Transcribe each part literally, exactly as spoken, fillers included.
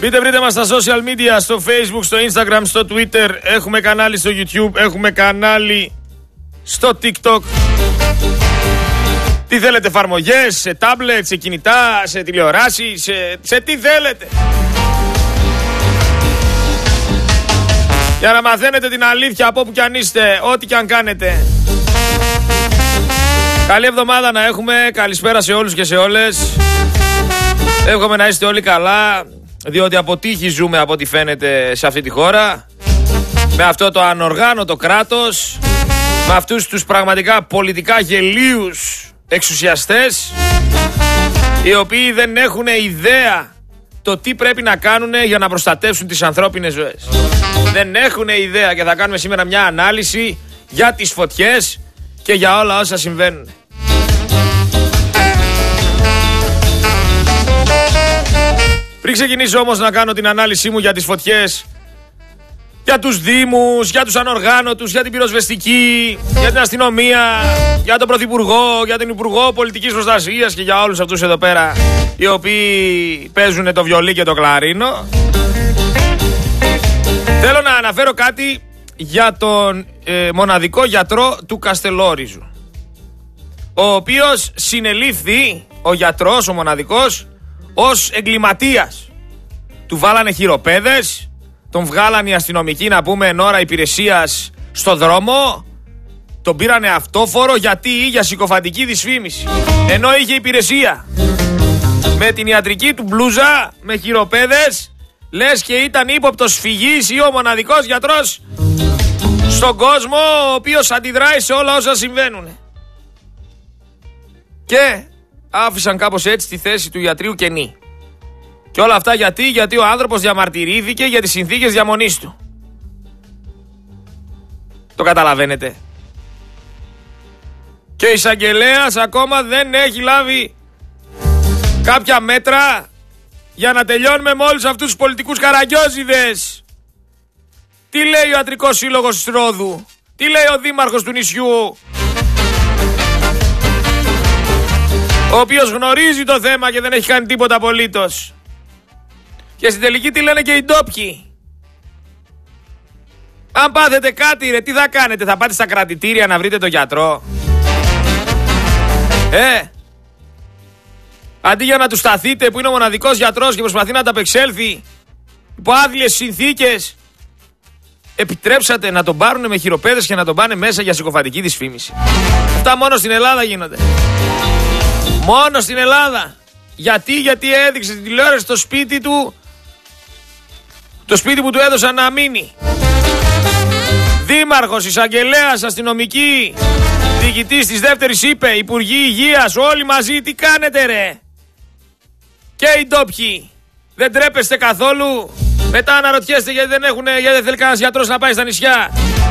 Μπείτε, βρείτε μας στα social media, στο Facebook, στο Instagram, στο Twitter. Έχουμε κανάλι στο YouTube, έχουμε κανάλι στο TikTok. Τι θέλετε, εφαρμογές, σε τάμπλετ, σε κινητά, σε τηλεοράσεις, σε, σε τι θέλετε. Για να μαθαίνετε την αλήθεια από όπου κι αν είστε, ό,τι κι αν κάνετε. Καλή εβδομάδα να έχουμε, καλησπέρα σε όλους και σε όλες. Εύχομαι να είστε όλοι καλά, διότι αποτύχει ζούμε από ό,τι φαίνεται σε αυτή τη χώρα. Με αυτό το ανοργάνωτο κράτος, με αυτούς τους πραγματικά πολιτικά γελίους εξουσιαστές, οι οποίοι δεν έχουν ιδέα το τι πρέπει να κάνουν για να προστατεύσουν τις ανθρώπινες ζωές. Δεν έχουν ιδέα, και θα κάνουμε σήμερα μια ανάλυση για τις φωτιές και για όλα όσα συμβαίνουν. Πριν ξεκινήσω όμως να κάνω την ανάλυση μου για τις φωτιές, για τους δήμους, για τους ανοργάνωτους, για την πυροσβεστική, για την αστυνομία, για τον Πρωθυπουργό, για τον Υπουργό Πολιτικής Προστασίας και για όλους αυτούς εδώ πέρα οι οποίοι παίζουν το βιολί και το κλαρίνο, θέλω να αναφέρω κάτι για τον ε, μοναδικό γιατρό του Καστελόριζου, ο οποίος συνελήφθη, ο γιατρός, ο μοναδικός, ως εγκληματίας. Του βάλανε χειροπέδες, τον βγάλανε οι αστυνομικοί, να πούμε, εν ώρα υπηρεσίας στο δρόμο, τον πήρανε αυτόφορο γιατί για συκοφαντική δυσφήμιση, ενώ είχε υπηρεσία. Με την ιατρική του μπλούζα, με χειροπέδες, λες και ήταν ύποπτος φυγής ή ο μοναδικός γιατρός στον κόσμο ο οποίος αντιδράει σε όλα όσα συμβαίνουν. Και άφησαν κάπως έτσι τη θέση του ιατρίου κενή. Και όλα αυτά γιατί, γιατί ο άνθρωπος διαμαρτυρήθηκε για τις συνθήκες διαμονής του. Το καταλαβαίνετε. Και ο εισαγγελέας ακόμα δεν έχει λάβει κάποια μέτρα για να τελειώνουμε με όλους αυτούς τους πολιτικούς καραγκιόζιδες. Τι λέει ο Ιατρικός Σύλλογος της Ρόδου, τι λέει ο δήμαρχος του νησιού, ο οποίος γνωρίζει το θέμα και δεν έχει κάνει τίποτα απολύτως. Και στην τελική τι λένε και οι ντόπιοι. Αν πάθετε κάτι, ρε, τι θα κάνετε, θα πάτε στα κρατητήρια να βρείτε τον γιατρό? Ε, αντί για να του σταθείτε που είναι ο μοναδικός γιατρός και προσπαθεί να ανταπεξέλθει υπό άδειες συνθήκες, επιτρέψατε να τον πάρουν με χειροπέδες και να τον πάνε μέσα για συκοφαντική δυσφήμιση. Αυτά μόνο στην Ελλάδα γίνονται. Μόνο στην Ελλάδα. Γιατί, γιατί έδειξε την τηλεόραση στο σπίτι του, το σπίτι που του έδωσαν να μείνει. Δήμαρχος, εισαγγελέας, αστυνομική, διοικητής της δεύτερης είπε, Υπουργοί Υγείας, όλοι μαζί, τι κάνετε ρε? Και οι ντόπιοι. Δεν τρέπεστε καθόλου? Μετά αναρωτιέστε γιατί δεν, έχουν, γιατί δεν θέλει κανένας γιατρός να πάει στα νησιά.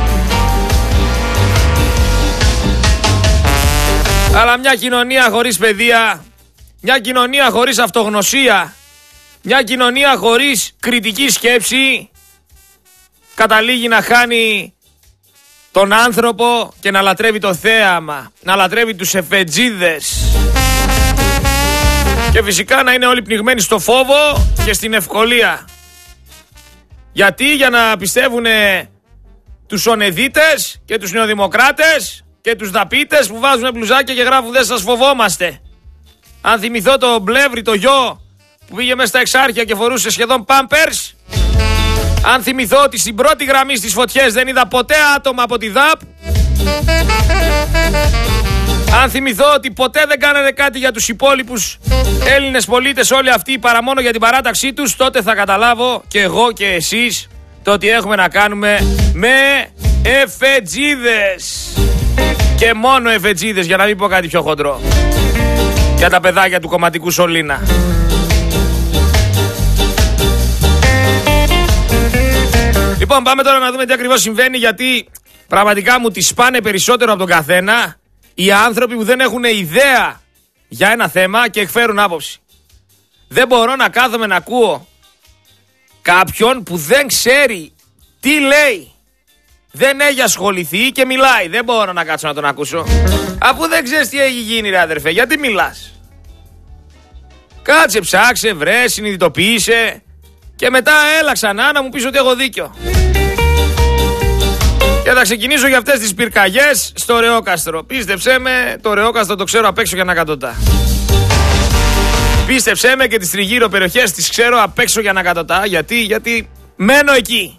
Αλλά μια κοινωνία χωρίς παιδεία, μια κοινωνία χωρίς αυτογνωσία, μια κοινωνία χωρίς κριτική σκέψη καταλήγει να χάνει τον άνθρωπο και να λατρεύει το θέαμα, να λατρεύει τους εφετζίδες. Και φυσικά να είναι όλοι πνιγμένοι στο φόβο και στην ευκολία. Γιατί? Για να πιστεύουν τους ονεδίτες και τους νεοδημοκράτες και τους δαπίτες που βάζουν μπλουζάκια και γράφουν δεν σας φοβόμαστε. Αν θυμηθώ το Μπλεύρη, το γιο που πήγε μέσα στα Εξάρχεια και φορούσε σχεδόν πάμπερς. Αν θυμηθώ ότι στην πρώτη γραμμή στις φωτιές δεν είδα ποτέ άτομα από τη ΔΑΠ. Αν θυμηθώ ότι ποτέ δεν κάνανε κάτι για τους υπόλοιπους Έλληνες πολίτες όλοι αυτοί παρά μόνο για την παράταξή τους, τότε θα καταλάβω και εγώ και εσείς το ότι έχουμε να κάνουμε με εφετζίδες. Και μόνο εφετζίδες, για να μην πω κάτι πιο χοντρό. Για τα παιδάκια του κομματικού σωλήνα. Λοιπόν, πάμε τώρα να δούμε τι ακριβώς συμβαίνει, γιατί πραγματικά μου τη σπάνε περισσότερο από τον καθένα οι άνθρωποι που δεν έχουν ιδέα για ένα θέμα και εκφέρουν άποψη. Δεν μπορώ να κάθομαι να ακούω κάποιον που δεν ξέρει τι λέει. Δεν έχει ασχοληθεί και μιλάει. Δεν μπορώ να κάτσω να τον ακούσω. Αφού δεν ξέρεις τι έχει γίνει, ρε αδερφέ, γιατί μιλάς? Κάτσε, ψάξε, βρε, συνειδητοποίησε. Και μετά έλα ξανά να μου πεις ότι έχω δίκιο. Και θα ξεκινήσω για αυτές τις πυρκαγιές στο Ρεόκαστρο. Πίστεψέ με, το Ρεόκαστρο το ξέρω απ' έξω για να κατωτά. Πίστεψέ με και τις τριγύρω περιοχές τις ξέρω απ' έξω για να κατωτά. Γιατί, γιατί μένω εκεί.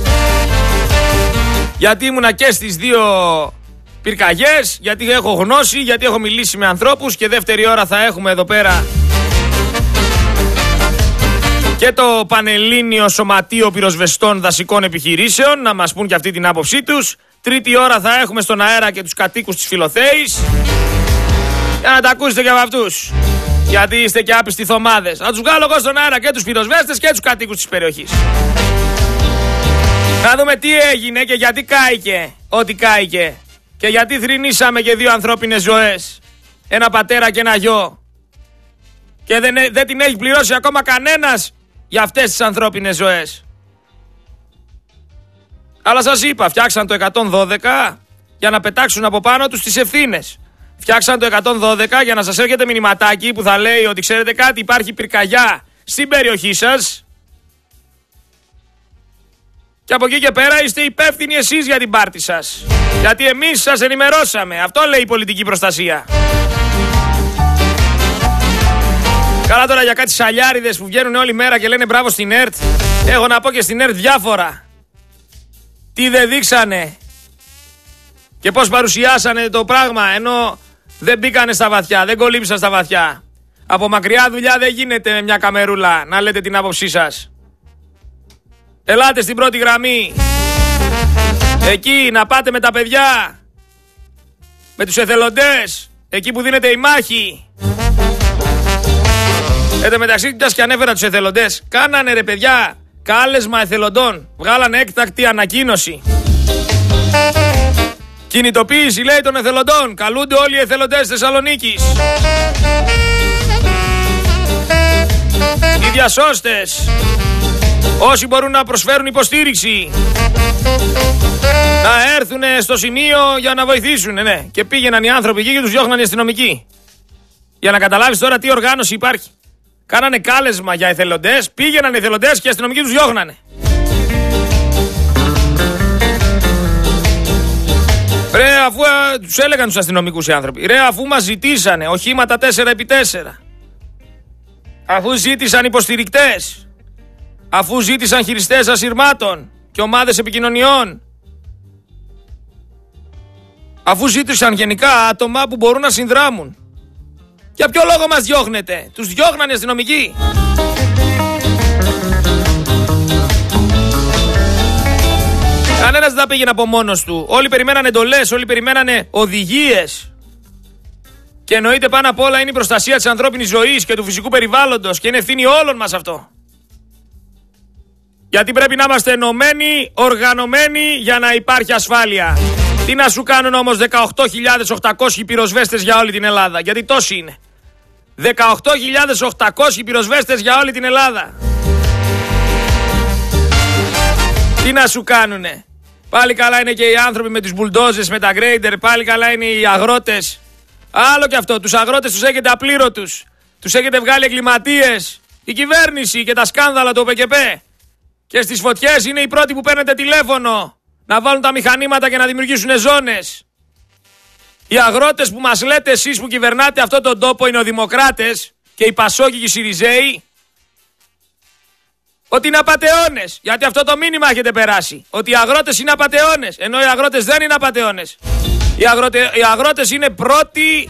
Γιατί ήμουνα και στις δύο πυρκαγιές, γιατί έχω γνώση, γιατί έχω μιλήσει με ανθρώπους και δεύτερη ώρα θα έχουμε εδώ πέρα και το Πανελλήνιο Σωματείο Πυροσβεστών Δασικών Επιχειρήσεων να μας πούν και αυτή την άποψή τους. Τρίτη ώρα θα έχουμε στον αέρα και τους κατοίκους της Φιλοθέης για να τα ακούσετε και από αυτούς. Γιατί είστε και άπιστοι θωμάδες. Να τους βγάλω εγώ στον αέρα και τους πυροσβέστες και τους κατοίκους της περιοχής. Να δούμε τι έγινε και γιατί κάηκε ό,τι κάηκε. Και γιατί θρηνήσαμε και δύο ανθρώπινες ζωές. Ένα πατέρα και ένα γιο. Και δεν, δεν την έχει πληρώσει ακόμα κανένας για αυτές τις ανθρώπινες ζωές. Αλλά σας είπα, φτιάξαν το εκατόν δώδεκα για να πετάξουν από πάνω τους τις ευθύνες. Φτιάξαν το εκατόν δώδεκα για να σας έρχεται μηνυματάκι που θα λέει ότι ξέρετε κάτι, υπάρχει πυρκαγιά στην περιοχή σας. Και από εκεί και πέρα είστε υπεύθυνοι εσείς για την πάρτη σας. Γιατί εμείς σας ενημερώσαμε. Αυτό λέει η πολιτική προστασία. Καλά τώρα για κάτι σαλιάριδες που βγαίνουν όλη μέρα και λένε μπράβο στην ΕΡΤ. Έχω να πω και στην ΕΡΤ διάφορα. Τι δεν δείξανε. Και πώς παρουσιάσανε το πράγμα ενώ δεν μπήκανε στα βαθιά, δεν κολύψαν στα βαθιά. Από μακριά δουλειά δεν γίνεται με μια καμερούλα να λέτε την άποψή σας. Ελάτε στην πρώτη γραμμή. Εκεί να πάτε με τα παιδιά. Με τους εθελοντές. Εκεί που δίνεται η μάχη. Εν τω μεταξύ, μιας και ανέφερα τους εθελοντές, κάνανε ρε παιδιά κάλεσμα εθελοντών. Βγάλανε έκτακτη ανακοίνωση. Κινητοποίηση λέει των εθελοντών. Καλούνται όλοι οι εθελοντές Θεσσαλονίκης. Οι διασώστες. Όσοι μπορούν να προσφέρουν υποστήριξη. Να έρθουν στο σημείο για να βοηθήσουν. Ναι. Και πήγαιναν οι άνθρωποι εκεί και τους διώχναν οι αστυνομικοί. Για να καταλάβεις τώρα τι οργάνωση υπάρχει. Κάνανε κάλεσμα για εθελοντές, πήγαιναν οι εθελοντές και οι αστυνομικοί τους διώχνανε. Ρε, αφού α, τους έλεγαν τους αστυνομικούς οι άνθρωποι, ρε, αφού μας ζητήσανε οχήματα τέσσερα επί τέσσερα, αφού ζήτησαν υποστηρικτές, αφού ζήτησαν χειριστές ασυρμάτων και ομάδες επικοινωνιών, αφού ζήτησαν γενικά άτομα που μπορούν να συνδράμουν, για ποιο λόγο μας διώχνετε? Τους διώχνανε οι αστυνομικοί. Κανένας δεν τα πήγαινε από μόνος του. Όλοι περιμένανε εντολές, όλοι περιμένανε οδηγίες. Και εννοείται πάνω απ' όλα είναι η προστασία της ανθρώπινης ζωής και του φυσικού περιβάλλοντος και είναι ευθύνη όλων μας αυτό. Γιατί πρέπει να είμαστε ενωμένοι, οργανωμένοι για να υπάρχει ασφάλεια. Τι να σου κάνουν όμως δεκαοκτώ χιλιάδες οκτακόσιοι πυροσβέστες για όλη την Ελλάδα? Γιατί τόσοι είναι. δεκαοκτώ χιλιάδες οκτακόσιοι πυροσβέστες για όλη την Ελλάδα. Τι να σου κάνουνε? Πάλι καλά είναι και οι άνθρωποι με τους μπουλντόζες, με τα γκρέιντερ. Πάλι καλά είναι οι αγρότες. Άλλο και αυτό. Τους αγρότες τους έχετε απλήρωτους. Τους έχετε βγάλει εγκληματίες. Η κυβέρνηση και τα σκάνδαλα του ΟΠΕΚΕΠ. Και στις φωτιές είναι οι πρώτοι που παίρνετε τηλέφωνο να βάλουν τα μηχανήματα και να δημιουργήσουν ζώνες. Οι αγρότες που μας λέτε εσείς που κυβερνάτε αυτόν τον τόπο, είναι οι δημοκράτες και οι Πασόκοι και οι Σιριζέοι, ότι είναι απατεώνες. Γιατί αυτό το μήνυμα έχετε περάσει. Ότι οι αγρότες είναι απατεώνες. Ενώ οι αγρότες δεν είναι απατεώνες. Οι, αγροτε... οι αγρότες είναι πρώτοι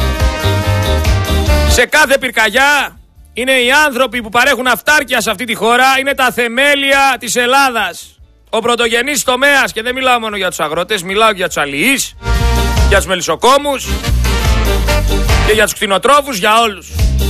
σε κάθε πυρκαγιά. Είναι οι άνθρωποι που παρέχουν αυτάρκεια σε αυτή τη χώρα. Είναι τα θεμέλια της Ελλάδας. Ο πρωτογενής τομέας. Και δεν μιλάω μόνο για τους αγρότες, μιλάω και για τους αλληλείς, για τους μελισσοκόμους και για τους κτηνοτρόφους, για όλους.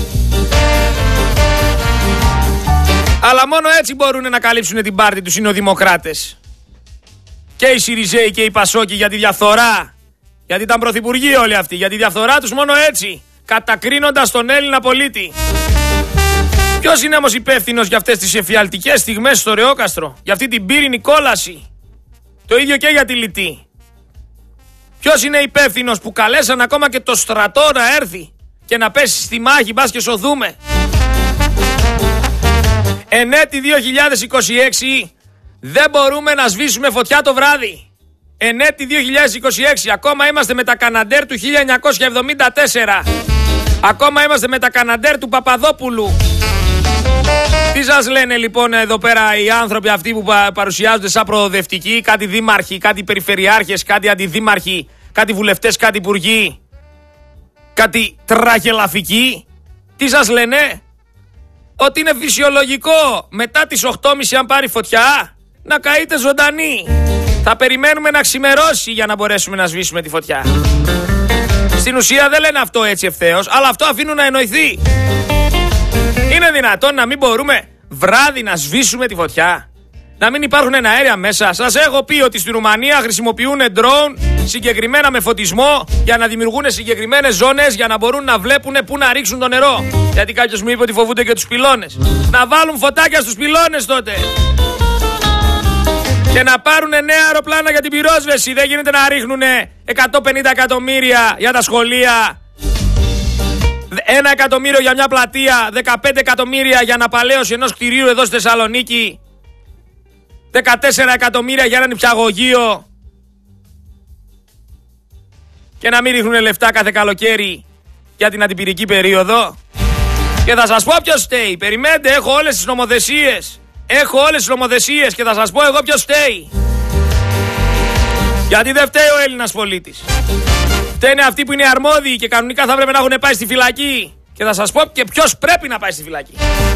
Αλλά μόνο έτσι μπορούν να καλύψουν την πάρτη τους, είναι οι δημοκράτες. Και οι Σιριζέοι και οι Πασόκοι για τη διαφθορά. Γιατί ήταν πρωθυπουργοί όλοι αυτοί. Για τη διαφθορά τους μόνο έτσι. Κατακρίνοντας τον Έλληνα πολίτη. Ποιος είναι όμως υπεύθυνος για αυτές τις εφιαλτικές στιγμές στο Ρεόκαστρο? Για αυτή την πύρινη κόλαση? Το ίδιο και για τη Λιτή. Ποιος είναι υπεύθυνος που καλέσαν ακόμα και το στρατό να έρθει και να πέσει στη μάχη, μπας και σωθούμε? εν έτη δύο χιλιάδες είκοσι έξι δεν μπορούμε να σβήσουμε φωτιά το βράδυ. Εν έτη δύο χιλιάδες είκοσι έξι ακόμα είμαστε με τα Καναντέρ του χίλια εννιακόσια εβδομήντα τέσσερα. Ακόμα είμαστε με τα Καναντέρ του Παπαδόπουλου. Τι σας λένε λοιπόν εδώ πέρα οι άνθρωποι αυτοί που παρουσιάζονται σαν προοδευτικοί, κάτι δήμαρχοι, κάτι περιφερειάρχες, κάτι αντιδήμαρχοι, κάτι βουλευτές, κάτι υπουργοί, κάτι τραγελαφικοί? Τι σας λένε? Ότι είναι φυσιολογικό μετά τις οκτώ και μισή αν πάρει φωτιά να καείτε ζωντανοί. Θα περιμένουμε να ξημερώσει για να μπορέσουμε να σβήσουμε τη φωτιά. Στην ουσία δεν λένε αυτό έτσι ευθέως, αλλά αυτό αφήνουν να εννοηθεί. Είναι δυνατόν να μην μπορούμε βράδυ να σβήσουμε τη φωτιά? Να μην υπάρχουν αέρια μέσα? Σας έχω πει ότι στη Ρουμανία χρησιμοποιούν ντρόουν συγκεκριμένα με φωτισμό για να δημιουργούν συγκεκριμένες ζώνες για να μπορούν να βλέπουν πού να ρίξουν το νερό. Γιατί κάποιος μου είπε ότι φοβούνται και τους πυλώνες. Να βάλουν φωτάκια στους πυλώνες τότε. Και να πάρουν νέα αεροπλάνα για την πυρόσβεση. Δεν γίνεται να ρίχνουν εκατόν πενήντα εκατομμύρια για τα σχολεία, ένα εκατομμύριο για μια πλατεία, δεκαπέντε εκατομμύρια για αναπαλαίωση ενός κτηρίου εδώ στη Θεσσαλονίκη, δεκατέσσερα εκατομμύρια για ένα νηπιαγωγείο, και να μην ρίχνουν λεφτά κάθε καλοκαίρι για την αντιπυρική περίοδο. Και θα σας πω ποιος φταίει. Περιμένετε, έχω όλες τις νομοθεσίες. Έχω όλες τις νομοθεσίες και θα σας πω εγώ ποιος φταίει. Γιατί δεν φταίει ο Έλληνας πολίτης. Φταίνε αυτοί που είναι αρμόδιοι και κανονικά θα πρέπει να έχουν πάει στη φυλακή. Και θα σας πω και ποιος πρέπει να πάει στη φυλακή.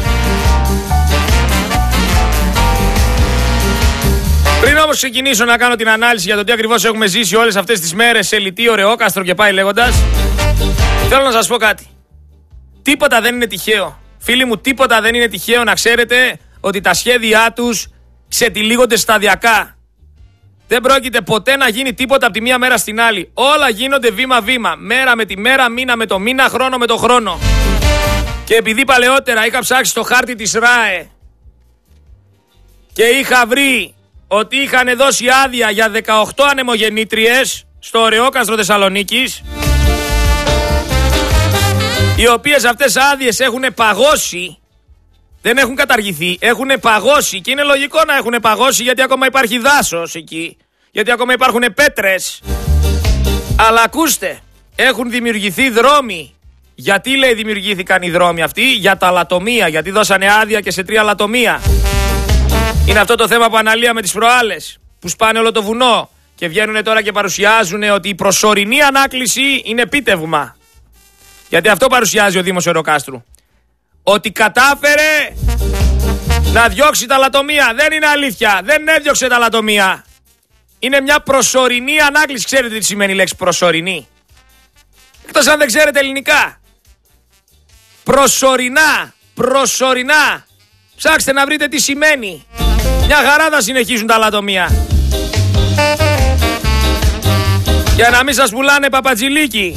Πριν όμως ξεκινήσω να κάνω την ανάλυση για το τι ακριβώς έχουμε ζήσει όλες αυτές τις μέρες σε Λυτείο, Ρεόκαστρο και πάει λέγοντας, θέλω να σας πω κάτι. Τίποτα δεν είναι τυχαίο. Φίλοι μου, τίποτα δεν είναι τυχαίο. Να ξέρετε ότι τα σχέδιά τους ξετυλίγονται σταδιακά. Δεν πρόκειται ποτέ να γίνει τίποτα από τη μία μέρα στην άλλη. Όλα γίνονται βήμα-βήμα. Μέρα με τη μέρα, μήνα με το μήνα, χρόνο με το χρόνο. Και επειδή παλαιότερα είχα ψάξει στο χάρτη της ΡΑΕ και είχα βρει ότι είχαν δώσει άδεια για δεκαοκτώ ανεμογεννήτριες στο Ωρεόκαστρο Θεσσαλονίκης, οι οποίες αυτές άδειες έχουν παγώσει, δεν έχουν καταργηθεί, έχουν παγώσει, και είναι λογικό να έχουν παγώσει γιατί ακόμα υπάρχει δάσος εκεί, γιατί ακόμα υπάρχουν πέτρες. Αλλά ακούστε, έχουν δημιουργηθεί δρόμοι. Γιατί λέει δημιουργήθηκαν οι δρόμοι αυτοί? Για τα λατομεία, γιατί δώσανε άδεια και σε τρία λατομεία. Είναι αυτό το θέμα που αναλύαμε τις προάλλες, που σπάνε όλο το βουνό και βγαίνουν τώρα και παρουσιάζουν ότι η προσωρινή ανάκληση είναι επίτευγμα. Γιατί αυτό παρουσιάζει ο Δήμος Ωρεοκάστρου. Ότι κατάφερε να διώξει τα λατομεία. Δεν είναι αλήθεια. Δεν έδιωξε τα λατομεία. Είναι μια προσωρινή ανάκληση. Ξέρετε τι σημαίνει η λέξη προσωρινή? Εκτός αν δεν ξέρετε ελληνικά. Προσωρινά. Προσωρινά. Ψάξτε να βρείτε τι σημαίνει. Μια χαρά θα συνεχίζουν τα λατομεία. Για να μην σας πουλάνε παπατζηλίκι.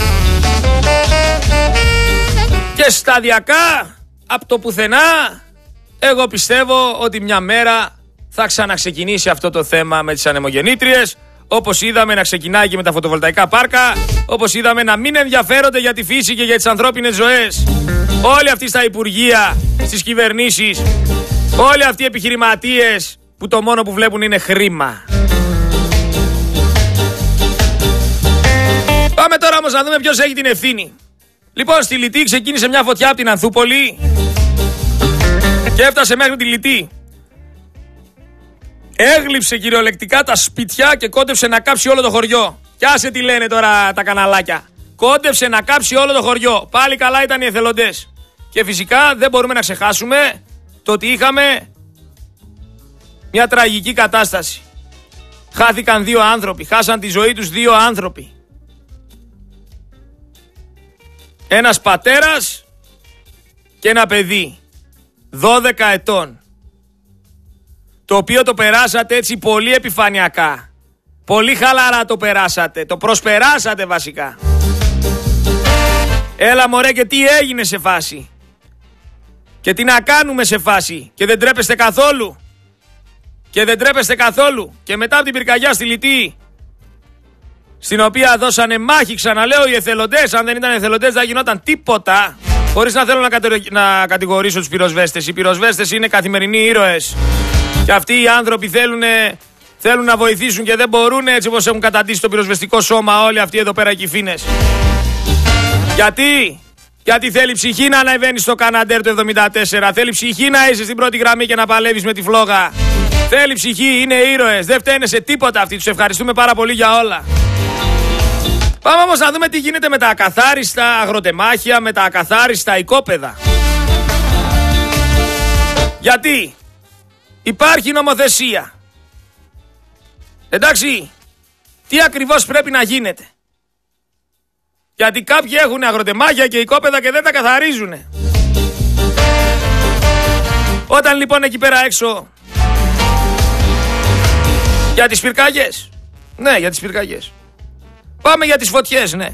Και σταδιακά, από το πουθενά, εγώ πιστεύω ότι μια μέρα θα ξαναξεκινήσει αυτό το θέμα με τις ανεμογεννήτριες, όπως είδαμε να ξεκινάει και με τα φωτοβολταϊκά πάρκα, όπως είδαμε να μην ενδιαφέρονται για τη φύση και για τις ανθρώπινες ζωές όλοι αυτοί στα υπουργεία, στις κυβερνήσεις, όλοι αυτοί οι επιχειρηματίες που το μόνο που βλέπουν είναι χρήμα. Πάμε τώρα όμως να δούμε ποιος έχει την ευθύνη. Λοιπόν, στη Λυτή ξεκίνησε μια φωτιά από την Ανθούπολη και έφτασε μέχρι τη Λυτή. Έγλειψε κυριολεκτικά τα σπίτια και κόντεψε να κάψει όλο το χωριό. Κι άσε τι λένε τώρα τα καναλάκια. Κόντεψε να κάψει όλο το χωριό. Πάλι καλά ήταν οι εθελοντές. Και φυσικά δεν μπορούμε να ξεχάσουμε το ότι είχαμε μια τραγική κατάσταση. Χάθηκαν δύο άνθρωποι. Χάσαν τη ζωή τους δύο άνθρωποι. Ένας πατέρας και ένα παιδί δώδεκα ετών, το οποίο το περάσατε έτσι πολύ επιφανειακά, πολύ χαλαρά το περάσατε, το προσπεράσατε βασικά. Έλα μωρέ, και τι έγινε σε φάση και τι να κάνουμε σε φάση, και δεν τρέπεστε καθόλου και δεν τρέπεστε καθόλου. Και μετά από την πυρκαγιά στη Λυτή, στην οποία δώσανε μάχη, ξαναλέω, οι εθελοντές, αν δεν ήταν εθελοντές δεν γινόταν τίποτα. Χωρίς να θέλω να, κατε... να κατηγορήσω τους πυροσβέστες. Οι πυροσβέστες είναι καθημερινοί ήρωες. Και αυτοί οι άνθρωποι θέλουν, θέλουν να βοηθήσουν και δεν μπορούν, έτσι όπως έχουν καταντήσει το πυροσβεστικό σώμα όλοι αυτοί εδώ πέρα οι κυφήνες. Γιατί? Γιατί θέλει ψυχή να ανεβαίνει στο Καναντέρ του εβδομήντα τέσσερα. Θέλει ψυχή να είσαι στην πρώτη γραμμή και να παλεύεις με τη φλόγα. Θέλει ψυχή, είναι ήρωες. Δεν φταίνε σε τίποτα αυτοί. Τους ευχαριστούμε πάρα πολύ για όλα. Πάμε όμως να δούμε τι γίνεται με τα ακαθάριστα αγροτεμάχια, με τα ακαθάριστα οικόπεδα. Γιατί υπάρχει νομοθεσία. Εντάξει, τι ακριβώς πρέπει να γίνεται? Γιατί κάποιοι έχουν αγροτεμάχια και οικόπεδα και δεν τα καθαρίζουν. Όταν λοιπόν εκεί πέρα έξω για τις πυρκαγιές. Ναι, για τις πυρκαγιές. Πάμε για τις φωτιές, ναι.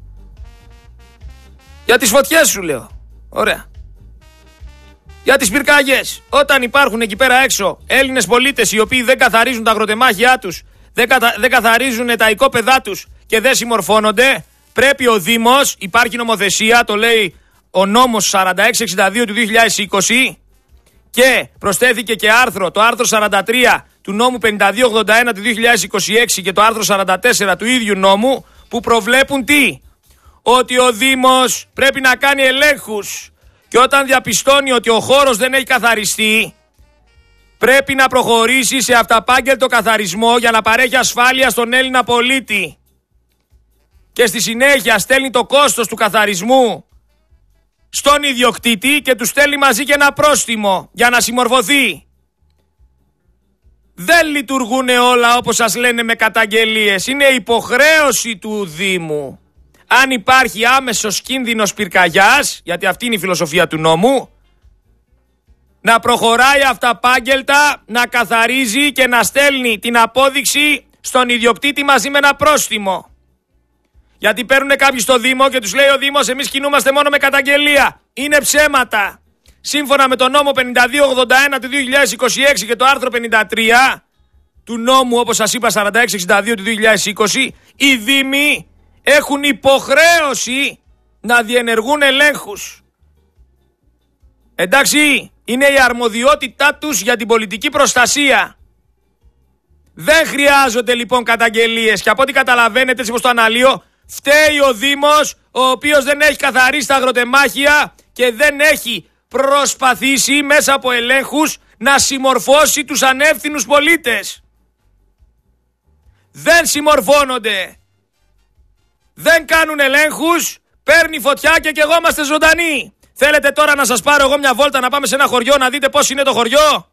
Για τις φωτιές σου λέω. Ωραία. Για τις πυρκαγιές. Όταν υπάρχουν εκεί πέρα έξω Έλληνες πολίτες οι οποίοι δεν καθαρίζουν τα αγροτεμάχια τους, δεν, κατα... δεν καθαρίζουν τα οικόπεδά τους και δεν συμμορφώνονται, πρέπει ο Δήμος, υπάρχει νομοθεσία, το λέει ο νόμος σαράντα έξι εξήντα δύο του δύο χιλιάδες είκοσι και προσθέθηκε και άρθρο, το άρθρο σαράντα τρία του νόμου πενήντα δύο ογδόντα ένα του δύο χιλιάδες είκοσι έξι και το άρθρο σαράντα τέσσερα του ίδιου νόμου, που προβλέπουν τι? Ότι ο Δήμος πρέπει να κάνει ελέγχους και όταν διαπιστώνει ότι ο χώρος δεν έχει καθαριστεί, πρέπει να προχωρήσει σε αυταπάγγελτο καθαρισμό για να παρέχει ασφάλεια στον Έλληνα πολίτη. Και στη συνέχεια στέλνει το κόστος του καθαρισμού στον ιδιοκτήτη και του στέλνει μαζί και ένα πρόστιμο για να συμμορφωθεί. Δεν λειτουργούν όλα όπως σας λένε με καταγγελίες. Είναι υποχρέωση του Δήμου. Αν υπάρχει άμεσος κίνδυνος πυρκαγιάς, γιατί αυτή είναι η φιλοσοφία του νόμου, να προχωράει αυταπάγγελτα, να καθαρίζει και να στέλνει την απόδειξη στον ιδιοκτήτη μαζί με ένα πρόστιμο. Γιατί παίρνουν κάποιοι στο Δήμο και τους λέει ο Δήμος, εμείς κινούμαστε μόνο με καταγγελία. Είναι ψέματα. Σύμφωνα με τον νόμο πενήντα δύο ογδόντα ένα του δύο χιλιάδες είκοσι έξι και το άρθρο πενήντα τρία του νόμου, όπως σας είπα, σαράντα έξι εξήντα δύο του δύο χιλιάδες είκοσι, οι Δήμοι έχουν υποχρέωση να διενεργούν ελέγχους. Εντάξει, είναι η αρμοδιότητά τους για την πολιτική προστασία. Δεν χρειάζονται λοιπόν καταγγελίες και από ό,τι καταλαβαίνετε, έτσι όπως το αναλύω, φταίει ο Δήμος, ο οποίος δεν έχει καθαρίσει τα αγροτεμάχια και δεν έχει προσπαθήσει μέσα από ελέγχους να συμμορφώσει τους ανεύθυνους πολίτες. Δεν συμμορφώνονται. Δεν κάνουν ελέγχους, παίρνει φωτιά και κι εγώ είμαστε ζωντανοί. Θέλετε τώρα να σας πάρω εγώ μια βόλτα να πάμε σε ένα χωριό να δείτε πώς είναι το χωριό?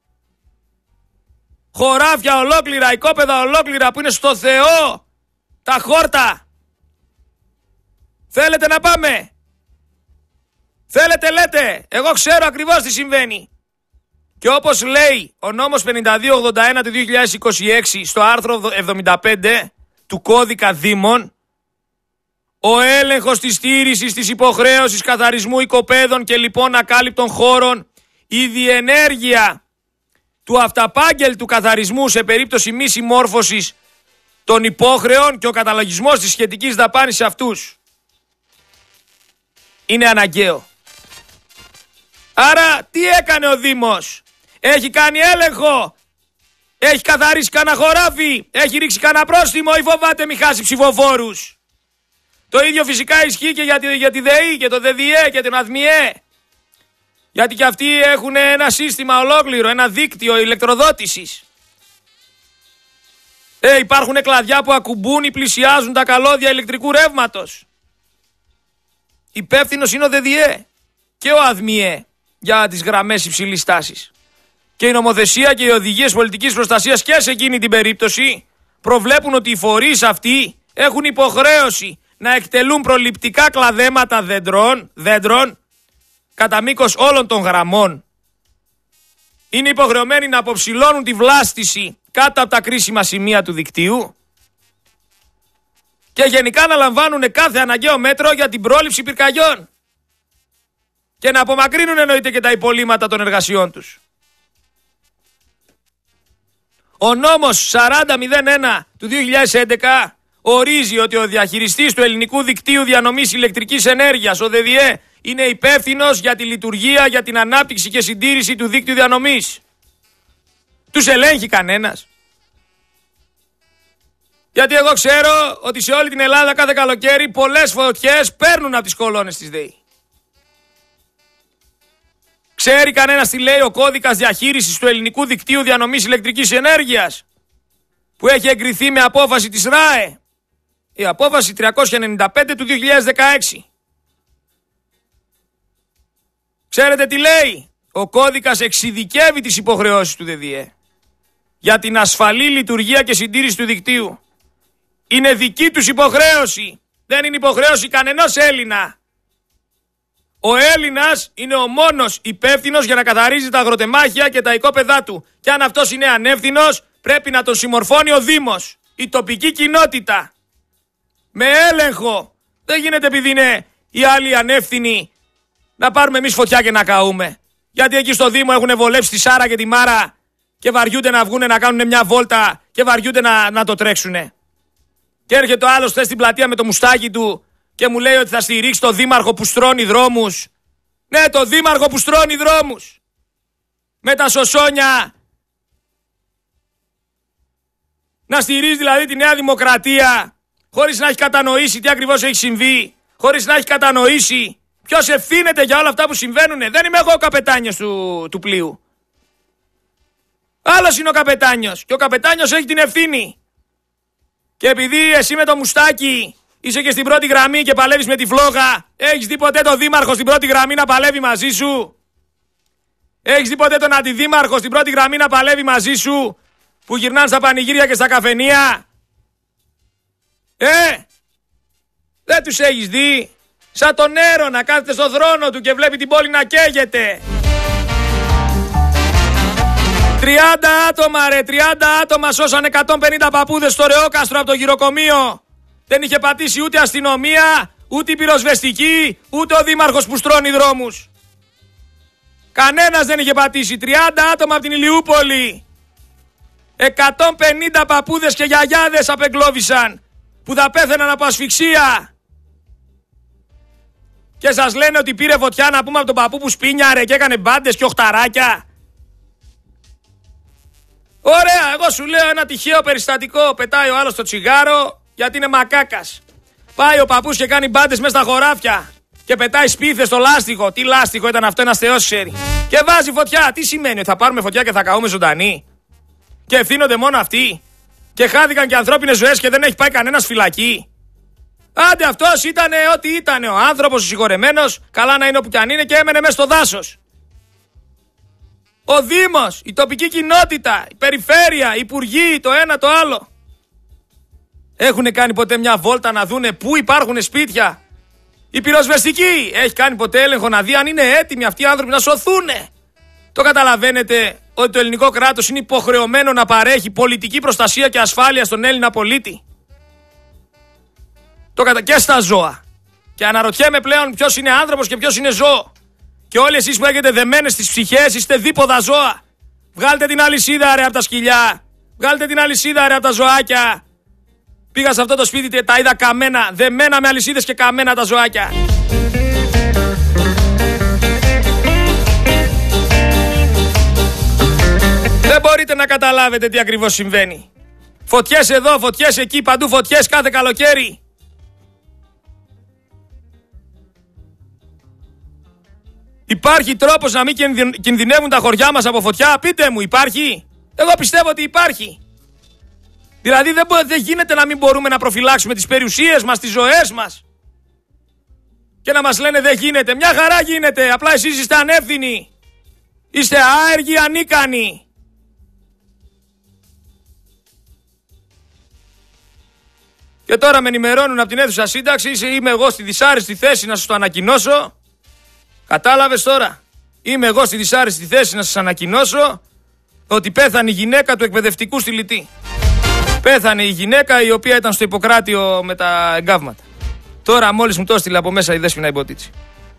Χωράφια ολόκληρα, οικόπεδα ολόκληρα που είναι στο Θεό. Τα χόρτα. Θέλετε να πάμε? Θέλετε λέτε? Εγώ ξέρω ακριβώς τι συμβαίνει. Και όπως λέει ο νόμος πενήντα δύο ογδόντα ένα του δύο χιλιάδες είκοσι έξι στο άρθρο εβδομήντα πέντε του κώδικα Δήμων, ο έλεγχος της στήρησης της υποχρέωσης καθαρισμού οικοπαίδων και λοιπόν ακάλυπτων χώρων, η διενέργεια του αυταπάγγελτου καθαρισμού σε περίπτωση μη συμμόρφωσης των υπόχρεων και ο καταλογισμός της σχετικής δαπάνης σε αυτούς είναι αναγκαίο. Άρα τι έκανε ο Δήμος? Έχει κάνει έλεγχο? Έχει καθαρίσει κανένα χωράφι? Έχει ρίξει κανένα πρόστιμο ή φοβάται μη χάσει ψηφοφόρους? Το ίδιο φυσικά ισχύει και για τη, για τη ΔΕΗ και το ΔΕΔΙΕ και την ΑΔΜΙΕ. Γιατί και αυτοί έχουν ένα σύστημα ολόκληρο, ένα δίκτυο ηλεκτροδότησης. Ε, υπάρχουν κλαδιά που ακουμπούν ή πλησιάζουν τα καλώδια ηλεκτρικού ρεύματος. Υπεύθυνος είναι ο ΔΕΔΙΕ και ο ΑΔΜΙΕ για τις γραμμές υψηλής τάσης. Και η νομοθεσία και οι οδηγίες πολιτικής προστασίας και σε εκείνη την περίπτωση προβλέπουν ότι οι φορείς αυτοί έχουν υποχρέωση να εκτελούν προληπτικά κλαδέματα δέντρων, δέντρων κατά μήκος όλων των γραμμών. Είναι υποχρεωμένοι να αποψηλώνουν τη βλάστηση κάτω από τα κρίσιμα σημεία του δικτύου και γενικά να λαμβάνουν κάθε αναγκαίο μέτρο για την πρόληψη πυρκαγιών και να απομακρύνουν εννοείται και τα υπολείμματα των εργασιών τους. Ο νόμος σαράντα μηδέν ένα του δύο χιλιάδες έντεκα ορίζει ότι ο διαχειριστής του ελληνικού δικτύου διανομής ηλεκτρικής ενέργειας, ο ΔΕΔΙΕ, είναι υπεύθυνος για τη λειτουργία, για την ανάπτυξη και συντήρηση του δίκτυου διανομής. Τους ελέγχει κανένας? Γιατί εγώ ξέρω ότι σε όλη την Ελλάδα κάθε καλοκαίρι πολλές φωτιές παίρνουν από τις κολόνες της ΔΕΗ. Ξέρει κανένας τι λέει ο κώδικας διαχείρισης του ελληνικού δικτύου διανομής ηλεκτρικής ενέργειας, που έχει εγκριθεί με απόφαση της ΡΑΕ, η απόφαση τριακόσια ενενήντα πέντε του δύο χιλιάδες δεκαέξι. Ξέρετε τι λέει? Ο κώδικας εξειδικεύει τις υποχρεώσεις του ΔΔΕ για την ασφαλή λειτουργία και συντήρηση του δικτύου. Είναι δική τους υποχρέωση. Δεν είναι υποχρέωση κανενός Έλληνα. Ο Έλληνας είναι ο μόνος υπεύθυνος για να καθαρίζει τα αγροτεμάχια και τα οικόπεδά του. Και αν αυτός είναι ανεύθυνος, πρέπει να τον συμμορφώνει ο Δήμος, η τοπική κοινότητα. Με έλεγχο. Δεν γίνεται επειδή είναι οι άλλοι ανεύθυνοι να πάρουμε εμείς φωτιά και να καούμε. Γιατί εκεί στο Δήμο έχουν βολέψει τη Σάρα και τη Μάρα και βαριούνται να βγούνε να κάνουν μια βόλτα και βαριούνται να, να το τρέξουνε. Και έρχεται ο άλλος χθες στην πλατεία με το μουστάκι του και μου λέει ότι θα στηρίξει το δήμαρχο που στρώνει δρόμους. Ναι, το δήμαρχο που στρώνει δρόμους. Με τα σωσόνια. Να στηρίζει δηλαδή τη Νέα Δημοκρατία χωρίς να έχει κατανοήσει τι ακριβώς έχει συμβεί. Χωρίς να έχει κατανοήσει ποιος ευθύνεται για όλα αυτά που συμβαίνουν. Δεν είμαι εγώ ο καπετάνιος του, του πλοίου. Άλλος είναι ο καπετάνιος. Και ο καπετάνιος έχει την ευθύνη. Και επειδή εσύ με το μουστάκι είσαι και στην πρώτη γραμμή και παλεύεις με τη φλόγα, έχεις δει ποτέ τον δήμαρχο στην πρώτη γραμμή να παλεύει μαζί σου? Έχεις δει ποτέ τον αντιδήμαρχο στην πρώτη γραμμή να παλεύει μαζί σου, που γυρνάνε στα πανηγύρια και στα καφενεία? Ε, δεν τους έχεις δει? Σαν τον Νέρο να κάθεται στο θρόνο του και βλέπει την πόλη να καίγεται. τριάντα άτομα ρε, τριάντα άτομα σώσαν εκατόν πενήντα παππούδες στο Ρεόκαστρο από το γυροκομείο. Δεν είχε πατήσει ούτε αστυνομία, ούτε η πυροσβεστική, ούτε ο δήμαρχος που στρώνει δρόμους. Κανένας δεν είχε πατήσει. τριάντα άτομα από την Ηλιούπολη. εκατόν πενήντα παππούδες και γιαγιάδες απεγκλώβησαν, που θα πέθαιναν από ασφυξία. Και σας λένε ότι πήρε φωτιά, να πούμε, από τον παππού που σπίνιαρε και έκανε μπάντες και οχταράκια. Ωραία, εγώ σου λέω ένα τυχαίο περιστατικό. Πετάει ο άλλος το τσιγάρο γιατί είναι μακάκας. Πάει ο παππούς και κάνει μπάντες μέσα στα χωράφια και πετάει σπίθες στο λάστιχο. Τι λάστιχο ήταν αυτό, ένας θεός ξέρει. Και βάζει φωτιά. Τι σημαίνει, ότι θα πάρουμε φωτιά και θα καούμε ζωντανοί? Και ευθύνονται μόνο αυτοί? Και χάθηκαν και ανθρώπινες ζωές και δεν έχει πάει κανένας φυλακή? Άντε, αυτός ήτανε ό,τι ήτανε. Ο άνθρωπος ο συγχωρεμένος, καλά να είναι όπου κι αν είναι, και έμενε μέσα στο δάσος. Ο Δήμος, η τοπική κοινότητα, η περιφέρεια, οι υπουργοί, το ένα το άλλο. Έχουν κάνει ποτέ μια βόλτα να δούνε πού υπάρχουν σπίτια? Η πυροσβεστική έχει κάνει ποτέ έλεγχο να δει αν είναι έτοιμοι αυτοί οι άνθρωποι να σωθούνε? Το καταλαβαίνετε ότι το ελληνικό κράτος είναι υποχρεωμένο να παρέχει πολιτική προστασία και ασφάλεια στον Έλληνα πολίτη? Το κατα... και στα ζώα. Και αναρωτιέμαι πλέον ποιος είναι άνθρωπος και ποιος είναι ζώο. Και όλοι εσείς που έχετε δεμένες στις ψυχές είστε δίποδα ζώα. Βγάλτε την αλυσίδα ρε από τα σκυλιά. Βγάλτε την αλυσίδα ρε από τα ζωάκια. Πήγα σε αυτό το σπίτι, τα είδα καμένα. Δεμένα με αλυσίδες και καμένα τα ζωάκια. Δεν μπορείτε να καταλάβετε τι ακριβώς συμβαίνει. Φωτιές εδώ, φωτιές εκεί, παντού φωτιές κάθε καλοκαίρι. Υπάρχει τρόπος να μην κινδυνεύουν τα χωριά μας από φωτιά? Πείτε μου, υπάρχει? Εγώ πιστεύω ότι υπάρχει. Δηλαδή δεν, δεν γίνεται να μην μπορούμε να προφυλάξουμε τις περιουσίες μας, τις ζωές μας. Και να μας λένε δεν γίνεται. Μια χαρά γίνεται. Απλά εσείς είστε ανεύθυνοι. Είστε άεργοι, ανίκανοι. Και τώρα με ενημερώνουν από την αίθουσα σύνταξη. Είμαι εγώ στη δυσάρεστη θέση να σας το ανακοινώσω. Κατάλαβες τώρα? Είμαι εγώ στη δυσάρεστη θέση να σας ανακοινώσω ότι πέθανε η γυναίκα του εκπαιδευτικού στη Λυτή. Πέθανε η γυναίκα η οποία ήταν στο Ιπποκράτιο με τα εγκάβματα. Τώρα μόλις μου το έστειλε από μέσα η Δέσποινα Ιμποτίτση.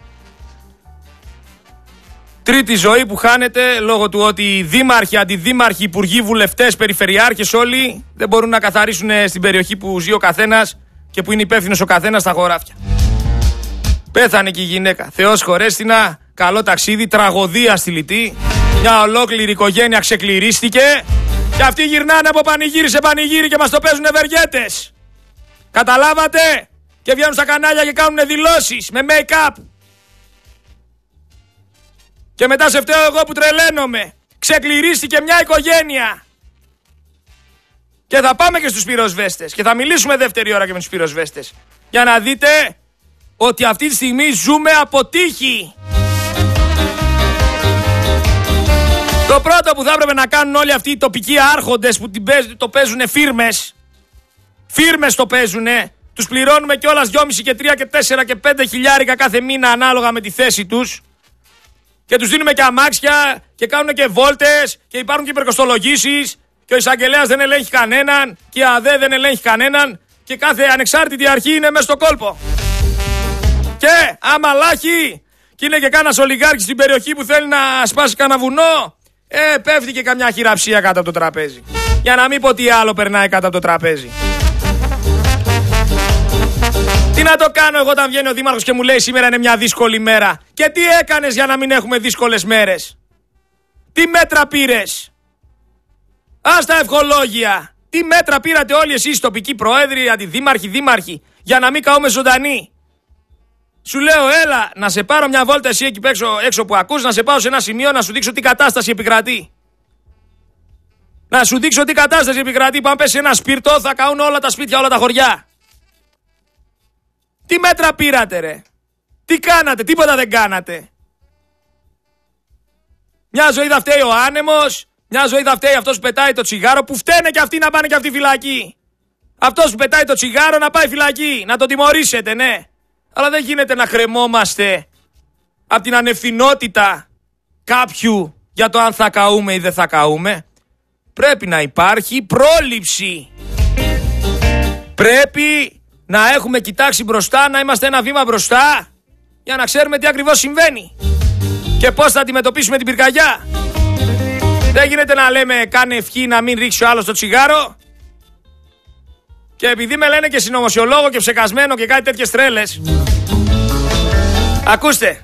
Τρίτη ζωή που χάνεται λόγω του ότι οι δήμαρχοι, αντιδήμαρχοι, υπουργοί, βουλευτές, περιφερειάρχες όλοι δεν μπορούν να καθαρίσουν στην περιοχή που ζει ο καθένας και που είναι υπεύθυνος ο καθένας στα χωράφια. Πέθανε και η γυναίκα. Θεός χωρέστηνα, καλό ταξίδι, τραγωδία στη Λιτή. Μια ολόκληρη οικογένεια ξεκληρίστηκε. Και αυτοί γυρνάνε από πανηγύρι σε πανηγύρι και μας το παίζουν ευεργέτες. Καταλάβατε? Και βγαίνουν στα κανάλια και κάνουν δηλώσεις με make-up. Και μετά σε φταίω εγώ που τρελαίνομαι. Ξεκληρίστηκε μια οικογένεια. Και θα πάμε και στους πυροσβέστες. Και θα μιλήσουμε δεύτερη ώρα και με τους πυροσβέστες. Για να δείτε ότι αυτή τη στιγμή ζούμε από τύχη. Το πρώτο που θα έπρεπε να κάνουν όλοι αυτοί οι τοπικοί άρχοντες που το παίζουνε φίρμες. Φίρμες το παίζουνε. Τους πληρώνουμε κιόλας δυόμισι και τρία και τέσσερα και πέντε χιλιάρικα κάθε μήνα ανάλογα με τη θέση τους. Και τους δίνουμε και αμάξια και κάνουν και βόλτες και υπάρχουν και υπερκοστολογήσεις. Και ο εισαγγελέας δεν ελέγχει κανέναν και η ΑΔΕ δεν ελέγχει κανέναν και κάθε ανεξάρτητη αρχή είναι μέσα στο κόλπο. Και άμα λάχει και είναι και κάνας ολιγάρχης στην περιοχή που θέλει να σπάσει κανένα βουνό, ε, πέφτει και καμιά χειραψία κάτω από το τραπέζι. Για να μην πω τι άλλο περνάει κάτω από το τραπέζι. Τι να το κάνω εγώ όταν βγαίνει ο δήμαρχος και μου λέει σήμερα είναι μια δύσκολη μέρα? Και τι έκανες για να μην έχουμε δύσκολες μέρες? Τι μέτρα πήρες? Ας τα ευχολόγια. Τι μέτρα πήρατε όλοι εσείς τοπικοί πρόεδροι, αντιδήμαρχοι, δήμαρχοι, για να μην καούμε ζωντανοί? Σου λέω έλα να σε πάρω μια βόλτα εσύ εκεί έξω, έξω που ακούς, να σε πάω σε ένα σημείο να σου δείξω τι κατάσταση επικρατεί. Να σου δείξω τι κατάσταση επικρατεί. Πάμε σε ένα σπίρτο, θα καούν όλα τα σπίτια, όλα τα χωριά. Τι μέτρα πήρατε ρε? Τι κάνατε? Τίποτα δεν κάνατε. Μια ζωή θα φταίει ο άνεμος, μια ζωή θα φταίει αυτός που πετάει το τσιγάρο, που φταίνε και αυτοί να πάνε και αυτοί φυλακή. Αυτός που πετάει το τσιγάρο να πάει φυλακή, να τον τιμωρήσετε, ναι. Αλλά δεν γίνεται να χρεμόμαστε από την ανευθυνότητα κάποιου για το αν θα καούμε ή δεν θα καούμε. Πρέπει να υπάρχει πρόληψη. Πρέπει να έχουμε κοιτάξει μπροστά, να είμαστε ένα βήμα μπροστά για να ξέρουμε τι ακριβώς συμβαίνει και πώς θα αντιμετωπίσουμε την πυρκαγιά. Δεν γίνεται να λέμε κάνε ευχή να μην ρίξει ο άλλος το τσιγάρο και επειδή με λένε και συνωμοσιολόγο και ψεκασμένο και κάτι τέτοιες τρέλες. Ακούστε.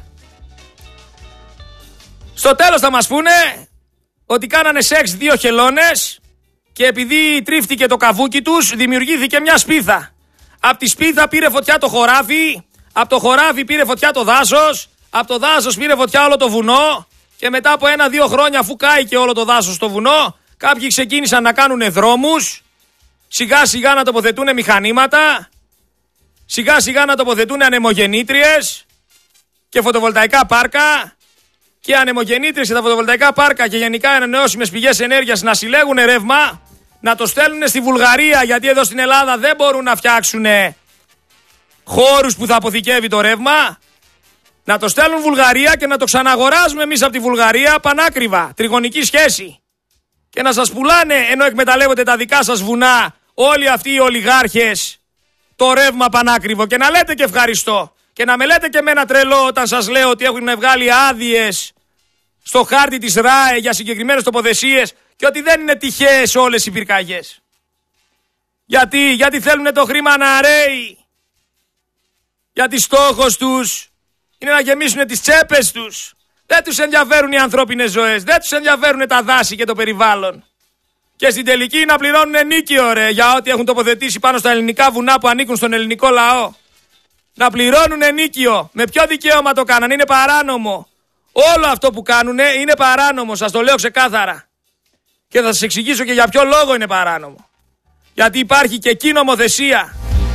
Στο τέλος θα μας πούνε ότι κάνανε σεξ δύο χελώνες και επειδή τρίφτηκε το καβούκι τους δημιουργήθηκε μια σπίθα. Απ' τη σπίθα πήρε φωτιά το χωράφι, απ' το χωράφι πήρε φωτιά το δάσος, απ' το δάσος πήρε φωτιά όλο το βουνό και μετά από ένα-δύο χρόνια αφού κάηκε όλο το δάσος στο βουνό, κάποιοι ξεκίνησαν να κάνουν δρόμους, σιγά σιγά να τοποθετούν μηχανήματα, σιγά σιγά να τοποθετούν ανεμογεννήτριες και φωτοβολταϊκά πάρκα και ανεμογεννήτριες και τα φωτοβολταϊκά πάρκα και γενικά ανανεώσιμες πηγές ενέργειας να συλλέγουν ρεύμα, να το στέλνουν στη Βουλγαρία, γιατί εδώ στην Ελλάδα δεν μπορούν να φτιάξουν χώρους που θα αποθηκεύει το ρεύμα. Να το στέλνουν Βουλγαρία και να το ξαναγοράζουμε εμείς από τη Βουλγαρία πανάκριβα, τριγωνική σχέση. Και να σας πουλάνε ενώ εκμεταλλεύονται τα δικά σας βουνά όλοι αυτοί οι ολιγάρχες το ρεύμα πανάκριβο και να λέτε και ευχαριστώ. Και να με λέτε και με ένα τρελό όταν σας λέω ότι έχουν βγάλει άδειες στο χάρτη της ΡΑΕ για συγκεκριμένες τοποθεσίες και ότι δεν είναι τυχαίες όλες οι πυρκαγιές. Γιατί, γιατί θέλουν το χρήμα να ρέει. Γιατί στόχος τους είναι να γεμίσουν τις τσέπες τους. Δεν τους ενδιαφέρουν οι ανθρώπινες ζωές, δεν τους ενδιαφέρουν τα δάση και το περιβάλλον. Και στην τελική να πληρώνουν ενίκιο ρε για ό,τι έχουν τοποθετήσει πάνω στα ελληνικά βουνά που ανήκουν στον ελληνικό λαό. Να πληρώνουν ενίκιο. Με ποιο δικαίωμα το κάνανε? Είναι παράνομο. Όλο αυτό που κάνουνε είναι παράνομο, σας το λέω ξεκάθαρα. Και θα σας εξηγήσω και για ποιο λόγο είναι παράνομο. Γιατί υπάρχει και εκεί νομοθεσία.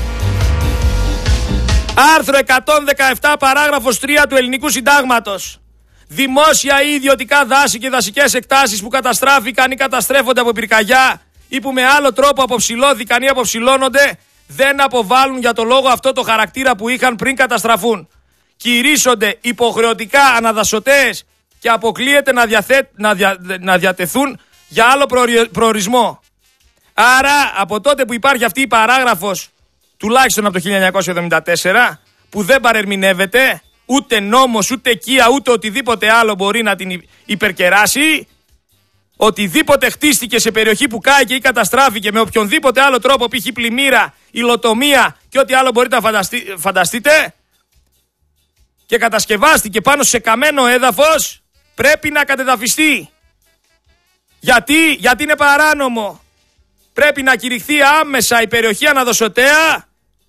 Άρθρο εκατόν δεκαεπτά παράγραφος τρία του Ελληνικού Συντάγματος. Δημόσια ή ιδιωτικά δάση και δασικές εκτάσεις που καταστράφηκαν ή καταστρέφονται από πυρκαγιά ή που με άλλο τρόπο αποψηλώθηκαν ή αποψηλώνονται δεν αποβάλλουν για το λόγο αυτό το χαρακτήρα που είχαν πριν καταστραφούν. Κηρύσσονται υποχρεωτικά αναδασωτές και αποκλείεται να, διαθέ... να, δια... να διατεθούν για άλλο προορισμό. Άρα από τότε που υπάρχει αυτή η παράγραφος, τουλάχιστον από το χίλια εννιακόσια εβδομήντα τέσσερα, που δεν παρερμηνεύεται, ούτε νόμος, ούτε οικία, ούτε οτιδήποτε άλλο μπορεί να την υπερκεράσει, οτιδήποτε χτίστηκε σε περιοχή που κάηκε ή καταστράφηκε με οποιονδήποτε άλλο τρόπο, π.χ. πλημμύρα, υλοτομία και ό,τι άλλο μπορείτε να φανταστεί, φανταστείτε, και κατασκευάστηκε πάνω σε καμένο έδαφος πρέπει να κατεδαφιστεί. Γιατί, γιατί είναι παράνομο. Πρέπει να κηρυχθεί άμεσα η περιοχή αναδοσοτέα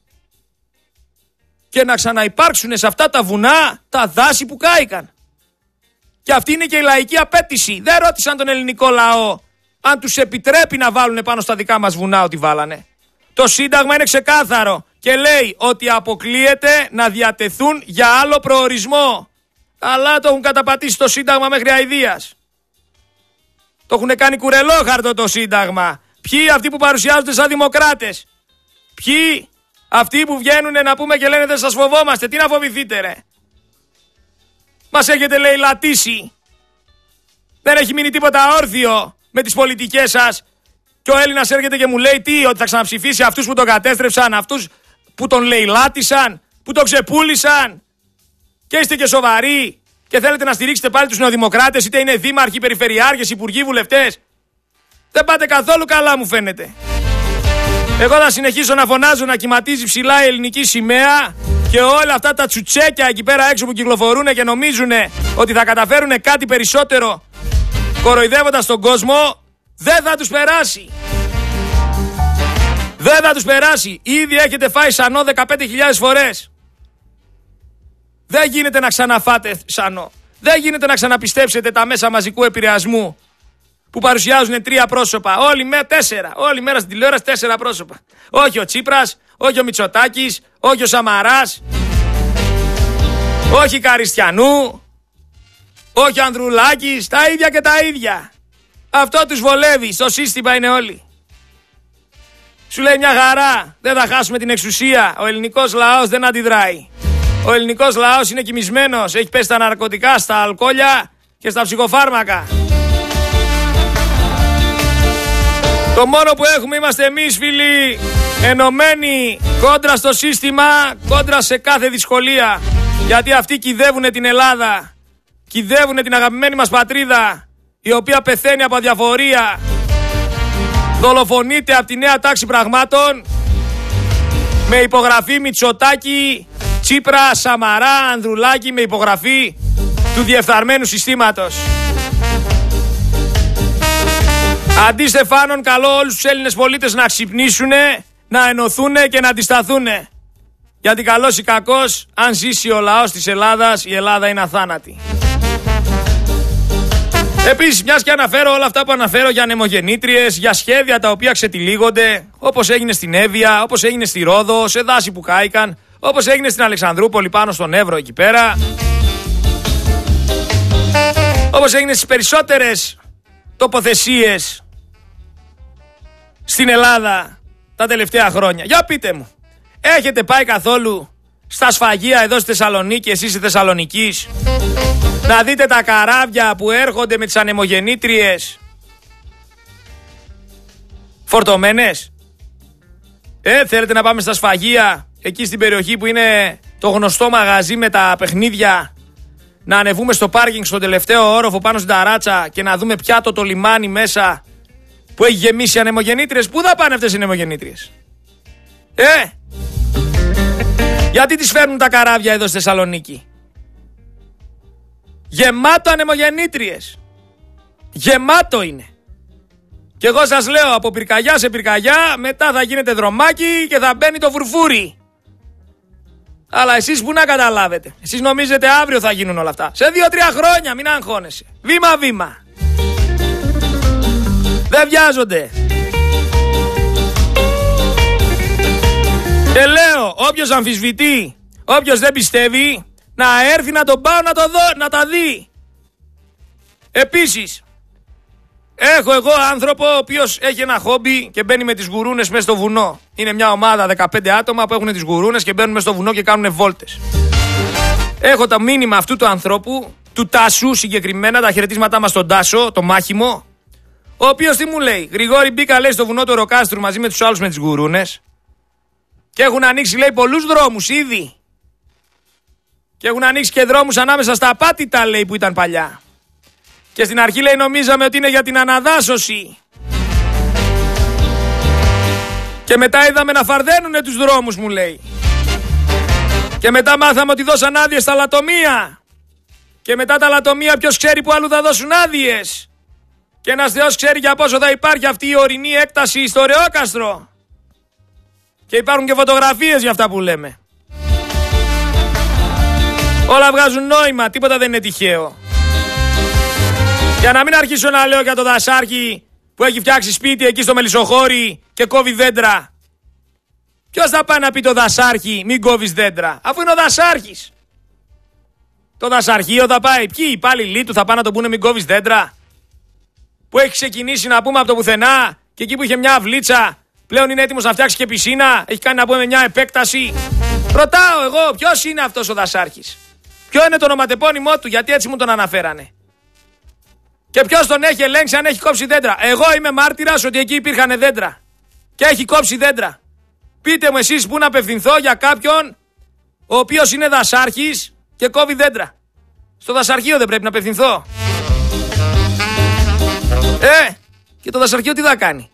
και να ξαναυπάρξουν σε αυτά τα βουνά τα δάση που κάηκαν. Και αυτή είναι και η λαϊκή απέτηση. Δεν ρώτησαν τον ελληνικό λαό αν τους επιτρέπει να βάλουν πάνω στα δικά μας βουνά ό,τι βάλανε. Το Σύνταγμα είναι ξεκάθαρο και λέει ότι αποκλείεται να διατεθούν για άλλο προορισμό. Αλλά το έχουν καταπατήσει το Σύνταγμα μέχρι αηδίας. Το έχουν κάνει κουρελόχαρτο το Σύνταγμα. Ποιοι αυτοί που παρουσιάζονται σαν δημοκράτες? Ποιοι αυτοί που βγαίνουν να πούμε και λένε δεν σας φοβόμαστε? Τι να φοβηθείτε ρε? Μας έχετε λαιλατήσει. Δεν έχει μείνει τίποτα όρθιο με τις πολιτικές σας. Και ο Έλληνας έρχεται και μου λέει τι? Ότι θα ξαναψηφίσει αυτούς που τον κατέστρεψαν, αυτούς που τον λαιλάτισαν, που τον ξεπούλησαν. Και είστε και σοβαροί και θέλετε να στηρίξετε πάλι τους νεοδημοκράτες, είτε είναι δήμαρχοι, περιφερειάρχες, υπουργοί, βουλευτές. Δεν πάτε καθόλου καλά μου φαίνεται. Εγώ θα συνεχίσω να φωνάζω να κυματίζει ψηλά η ελληνική σημαία και όλα αυτά τα τσουτσέκια εκεί πέρα έξω που κυκλοφορούν και νομίζουν ότι θα καταφέρουν κάτι περισσότερο κοροϊδεύοντας τον κόσμο, δεν θα τους περάσει. Δεν θα τους περάσει. Ήδη έχετε φάει σανό δεκαπέντε χιλιάδες φορές. Δεν γίνεται να ξαναφάτε σανό. Δεν γίνεται να ξαναπιστέψετε τα μέσα μαζικού επηρεασμού που παρουσιάζουν τρία πρόσωπα. Όλη μέρα τέσσερα. Όλη μέρα στην τηλεόραση τέσσερα πρόσωπα. Όχι ο Τσίπρας, όχι ο Μητσοτάκης, όχι ο Σαμαράς, όχι Καριστιανού, όχι ο Ανδρουλάκης. Τα ίδια και τα ίδια. Αυτό τους βολεύει. Στο σύστημα είναι όλοι. Σου λέει μια χαρά. Δεν θα χάσουμε την εξουσία. Ο ελληνικός λαός δεν αντιδράει. Ο ελληνικός λαός είναι κοιμισμένος. Έχει πέσει στα ναρκωτικά, στα αλκοόλια και στα ψυχοφάρμακα. Το μόνο που έχουμε είμαστε εμείς φίλοι, ενωμένοι κόντρα στο σύστημα, κόντρα σε κάθε δυσκολία. Γιατί αυτοί κυδεύουν την Ελλάδα, κυδεύουν την αγαπημένη μας πατρίδα, η οποία πεθαίνει από αδιαφορία, δολοφονείται από τη νέα τάξη πραγμάτων, με υπογραφή Μητσοτάκη, Τσίπρα, Σαμαρά, Ανδρουλάκη, με υπογραφή του διεφθαρμένου συστήματος. Αντί Στεφάνων, καλώ όλους τους Έλληνες πολίτες να ξυπνήσουνε, να ενωθούνε και να αντισταθούνε. Γιατί καλός ή κακός, αν ζήσει ο λαός της Ελλάδας, η Ελλάδα είναι αθάνατη. Επίσης, μιας και αναφέρω όλα αυτά που αναφέρω για ανεμογεννήτριες, για σχέδια τα οποία ξετυλίγονται, όπως έγινε στην Εύβοια, όπως έγινε στη Ρόδο, σε δάση που κάηκαν, όπως έγινε στην Αλεξανδρούπολη πάνω στον Εύρο εκεί πέρα, όπως έγινε στις περισσότερες τοποθεσίες στην Ελλάδα τα τελευταία χρόνια. Για πείτε μου, έχετε πάει καθόλου στα σφαγεία εδώ στη Θεσσαλονίκη, εσείς στη Θεσσαλονικής, να δείτε τα καράβια που έρχονται με τις ανεμογεννήτριες φορτωμένες? Ε, θέλετε να πάμε στα σφαγεία εκεί στην περιοχή που είναι το γνωστό μαγαζί με τα παιχνίδια, να ανεβούμε στο πάρκινγκ στον τελευταίο όροφο πάνω στην ταράτσα και να δούμε πιάτο το λιμάνι μέσα που έχει γεμίσει ανεμογεννήτριες? Πού θα πάνε αυτές οι ανεμογεννήτριες? Ε, γιατί τις φέρνουν τα καράβια εδώ στη Θεσσαλονίκη? Γεμάτο ανεμογεννήτριες. Γεμάτο είναι. Και εγώ σας λέω, από πυρκαγιά σε πυρκαγιά, μετά θα γίνεται δρομάκι και θα μπαίνει το φουρφούρι. Αλλά εσείς που να καταλάβετε? Εσείς νομίζετε αύριο θα γίνουν όλα αυτά? Σε δύο-τρία χρόνια, μην αγχώνεσαι. Βήμα-βήμα. Δεν βιάζονται. Και λέω, όποιος αμφισβητεί, όποιος δεν πιστεύει, να έρθει να τον πάω να, το δω, να τα δει. Επίσης, έχω εγώ άνθρωπο ο οποίος έχει ένα χόμπι και μπαίνει με τις γουρούνες μέσα στο βουνό. Είναι μια ομάδα δεκαπέντε άτομα που έχουν τις γουρούνες και μπαίνουν μέσα στο βουνό και κάνουν βόλτες. Έχω το μήνυμα αυτού του ανθρώπου, του Τάσου συγκεκριμένα, τα χαιρετίσματά μας στον Τάσο, το μάχημο, ο οποίος τι μου λέει? Γρηγόρη, μπήκα λέει στο βουνό του Ροκάστρου μαζί με τους άλλους με τις γουρούνες και έχουν ανοίξει λέει πολλούς δρόμους ήδη. Και έχουν ανοίξει και δρόμους ανάμεσα στα απάτητα λέει που ήταν παλιά. Και στην αρχή λέει νομίζαμε ότι είναι για την αναδάσωση. Και μετά είδαμε να φαρδένουνε τους δρόμους μου λέει. Και μετά μάθαμε ότι δώσαν άδειες στα λατομεία. Και μετά τα λατομεία ποιος ξέρει που αλλού θα δώσουν άδειες. Και ένας Θεός ξέρει για πόσο θα υπάρχει αυτή η ορεινή έκταση στο Ρεόκαστρο. Και υπάρχουν και φωτογραφίες για αυτά που λέμε. Όλα βγάζουν νόημα, τίποτα δεν είναι τυχαίο. Για να μην αρχίσω να λέω για το δασάρχη που έχει φτιάξει σπίτι εκεί στο Μελισσοχώρι και κόβει δέντρα. Ποιος θα πάει να πει το δασάρχη μην κόβεις δέντρα, αφού είναι ο δασάρχης. Το δασαρχείο θα πάει, ποιοι οι υπάλληλοι του θα πάνε να τον πούνε μην κόβεις δέντρα. Που έχει ξεκινήσει να πούμε από το πουθενά και εκεί που είχε μια αυλίτσα πλέον είναι έτοιμος να φτιάξει και πισίνα, έχει κάνει να πούμε μια επέκταση. Ρωτάω εγώ ποιος είναι αυτός ο δασάρχης. Ποιο είναι το ονοματεπώνυμό του, γιατί έτσι μου τον αναφέρανε. Και ποιος τον έχει ελέγξει αν έχει κόψει δέντρα. Εγώ είμαι μάρτυρας ότι εκεί υπήρχαν δέντρα. Και έχει κόψει δέντρα. Πείτε μου εσείς πού να απευθυνθώ για κάποιον ο οποίος είναι δασάρχης και κόβει δέντρα. Στο δασαρχείο δεν πρέπει να απευθυνθώ. Ε, και το δασαρχείο τι θα κάνει.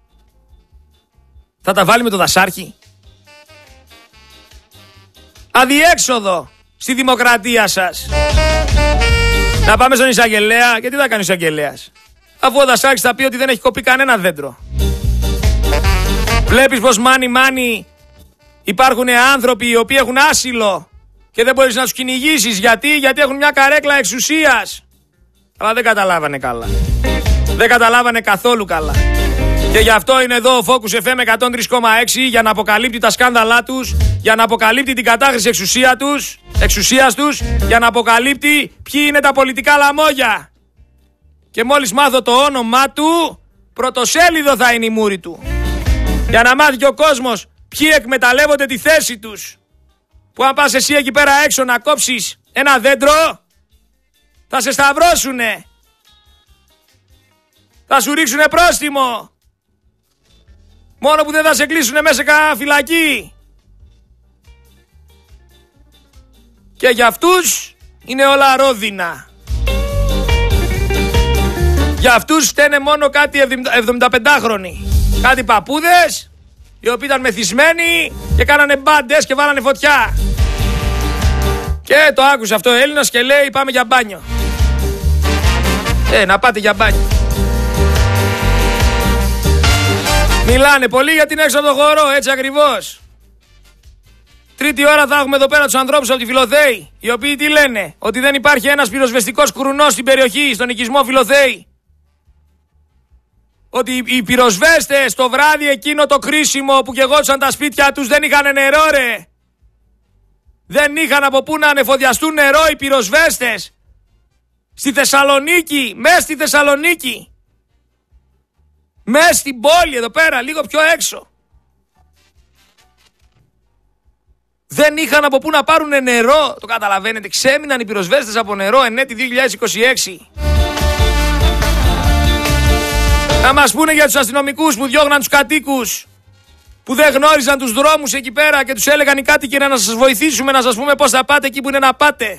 Θα τα βάλει με το δασάρχη. Αδιέξοδο στη δημοκρατία σας. Να πάμε στον εισαγγελέα. Και τι θα κάνει ο εισαγγελέας, αφού ο δασάρχης θα πει ότι δεν έχει κοπεί κανένα δέντρο. Βλέπεις πως μάνι μάνι υπάρχουν άνθρωποι οι οποίοι έχουν άσυλο και δεν μπορείς να τους κυνηγήσεις. Γιατί, γιατί έχουν μια καρέκλα εξουσίας. Αλλά δεν καταλάβανε καλά. Δεν καταλάβανε καθόλου καλά. Και γι' αυτό είναι εδώ ο Focus εφ εμ εκατόν τρία κόμμα έξι για να αποκαλύπτει τα σκάνδαλά τους, για να αποκαλύπτει την κατάχρηση εξουσία τους, εξουσίας τους, για να αποκαλύπτει ποιοι είναι τα πολιτικά λαμόγια. Και μόλις μάθω το όνομά του, πρωτοσέλιδο θα είναι η μούρη του. Για να μάθει και ο κόσμος ποιοι εκμεταλλεύονται τη θέση τους. Που αν πας εσύ εκεί πέρα έξω να κόψεις ένα δέντρο, θα σε σταυρώσουνε. Θα σου ρίξουνε πρόστιμο. Μόνο που δεν θα σε κλείσουνε μέσα σε κανένα φυλακή. Και για αυτούς είναι όλα ρόδινα. Για αυτούς φταίνε μόνο κάτι εβδομηνταπεντάχρονοι. Κάτι παππούδες, οι οποίοι ήταν μεθυσμένοι και κάνανε μπάντες και βάλανε φωτιά. Και το άκουσε αυτό ο Έλληνας και λέει πάμε για μπάνιο. Ε, να πάτε για μπάνιο. Μιλάνε πολύ για την έξω από το χώρο, έτσι ακριβώς. Τρίτη ώρα θα έχουμε εδώ πέρα τους ανθρώπους από τη Φιλοθέη, οι οποίοι τι λένε, ότι δεν υπάρχει ένας πυροσβεστικός κουρουνός στην περιοχή, στον οικισμό Φιλοθέη. Ότι οι πυροσβέστες το βράδυ εκείνο το κρίσιμο που καιγόντουσαν τα σπίτια τους δεν είχαν νερό ρε. Δεν είχαν από πού να ανεφοδιαστούν νερό οι πυροσβέστες. Στη Θεσσαλονίκη, μέσα στη Θεσσαλονίκη. Μέσα στην πόλη εδώ πέρα, λίγο πιο έξω. Δεν είχαν από πού να πάρουν νερό, το καταλαβαίνετε. Ξέμειναν οι πυροσβέστες από νερό εν έτη δύο χιλιάδες είκοσι έξι. Να μας πούνε για τους αστυνομικούς που διώχναν τους κατοίκους, που δεν γνώριζαν τους δρόμους εκεί πέρα και τους έλεγαν οι κάτοικοι να σας βοηθήσουμε, να σας πούμε πώς θα πάτε εκεί που είναι να πάτε.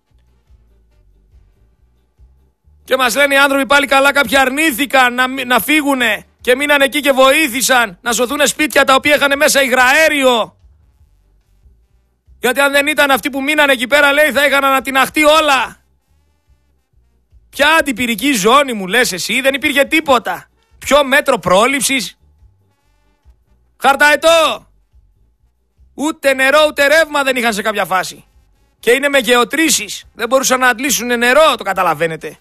Και μας λένε οι άνθρωποι πάλι καλά, κάποιοι αρνήθηκαν να, να φύγουνε και μείναν εκεί και βοήθησαν να σωθούν σπίτια τα οποία είχαν μέσα υγραέριο. Γιατί αν δεν ήταν αυτοί που μείναν εκεί πέρα, λέει, θα είχαν ανατιναχτεί όλα. Ποια αντιπυρική ζώνη μου λες εσύ, δεν υπήρχε τίποτα. Ποιο μέτρο πρόληψης. Χαρταετό. Ούτε νερό ούτε ρεύμα δεν είχαν σε κάποια φάση. Και είναι με γεωτρήσεις. Δεν μπορούσαν να αντλήσουν νερό, το καταλαβαίνετε.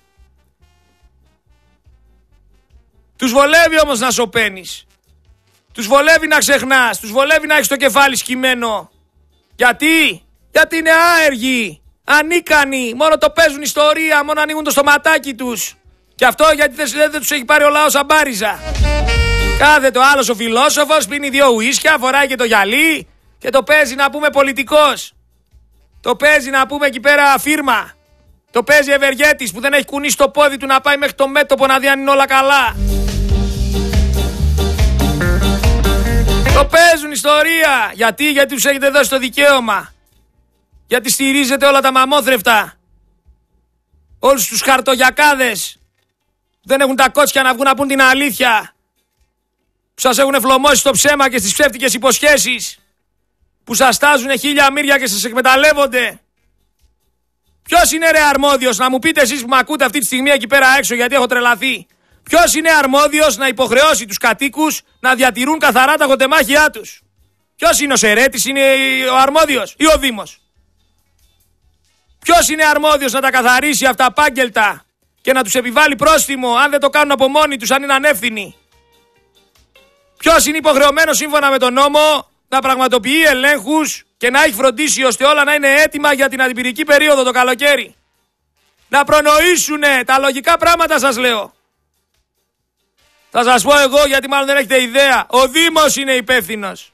Τους βολεύει όμως να σωπαίνεις. Τους βολεύει να ξεχνάς. Τους βολεύει να έχεις το κεφάλι σκυμμένο. Γιατί? Γιατί είναι άεργοι. Ανίκανοι. Μόνο το παίζουν ιστορία. Μόνο ανοίγουν το στοματάκι τους. Και αυτό γιατί δεν, δεν τους έχει πάρει ο λαός αμπάριζα. Κάθεται ο άλλος ο φιλόσοφος, πίνει δύο ουίσκια, φοράει και το γυαλί και το παίζει να πούμε πολιτικός. Το παίζει να πούμε εκεί πέρα φίρμα. Το παίζει ευεργέτης που δεν έχει κουνήσει το πόδι του να πάει μέχρι το μέτωπο να δει αν είναι όλα καλά. Το παίζουν ιστορία. Γιατί, γιατί τους έχετε δώσει το δικαίωμα. Γιατί στηρίζετε όλα τα μαμόθρευτα. Όλους τους χαρτογιακάδες. Δεν έχουν τα κότσια να βγουν να πούν την αλήθεια. Που σας έχουν φλωμώσει στο ψέμα και στις ψεύτικες υποσχέσεις. που σας στάζουν χίλια μύρια και σας εκμεταλλεύονται. Ποιος είναι ρε αρμόδιος, να μου πείτε εσείς που με ακούτε αυτή τη στιγμή εκεί πέρα έξω, γιατί έχω τρελαθεί. Ποιος είναι αρμόδιος να υποχρεώσει τους κατοίκους να διατηρούν καθαρά τα γοτεμάχια τους? Ποιος είναι ο Σερέτης, είναι ο αρμόδιος ή ο Δήμος? Ποιος είναι αρμόδιος να τα καθαρίσει αυτά πάγκελτα και να τους επιβάλλει πρόστιμο αν δεν το κάνουν από μόνοι τους, αν είναι ανεύθυνοι? Ποιος είναι υποχρεωμένος σύμφωνα με τον νόμο να πραγματοποιεί ελέγχους και να έχει φροντίσει ώστε όλα να είναι έτοιμα για την αντιπυρική περίοδο το καλοκαίρι? Να προνοήσουνε τα λογικά πράγματα, σας λέω. Θα σας πω εγώ, γιατί μάλλον δεν έχετε ιδέα. Ο Δήμος είναι υπεύθυνος.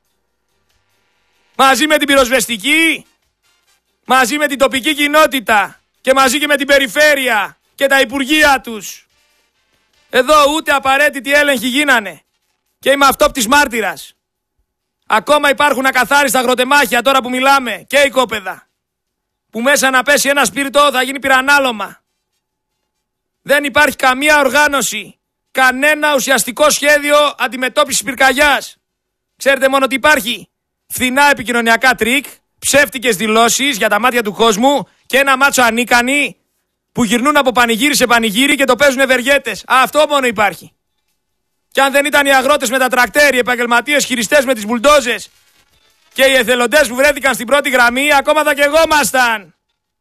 Μαζί με την πυροσβεστική, μαζί με την τοπική κοινότητα και μαζί και με την περιφέρεια και τα υπουργεία τους. Εδώ ούτε απαραίτητοι έλεγχοι γίνανε. Και είμαι αυτόπτης μάρτυρας. Ακόμα υπάρχουν ακαθάριστα αγροτεμάχια τώρα που μιλάμε και οικόπεδα. Που μέσα να πέσει ένα σπίρτο θα γίνει πυρανάλωμα. Δεν υπάρχει καμία οργάνωση, κανένα ουσιαστικό σχέδιο αντιμετώπισης πυρκαγιάς. Ξέρετε μόνο τι υπάρχει? Φθηνά επικοινωνιακά τρίκ, ψεύτικες δηλώσεις για τα μάτια του κόσμου και ένα μάτσο ανίκανοι που γυρνούν από πανηγύρι σε πανηγύρι και το παίζουν ευεργέτες. Αυτό μόνο υπάρχει. Και αν δεν ήταν οι αγρότες με τα τρακτέρ, οι επαγγελματίες χειριστές με τις μπουλντόζες και οι εθελοντές που βρέθηκαν στην πρώτη γραμμή, ακόμα θα καιγόμασταν.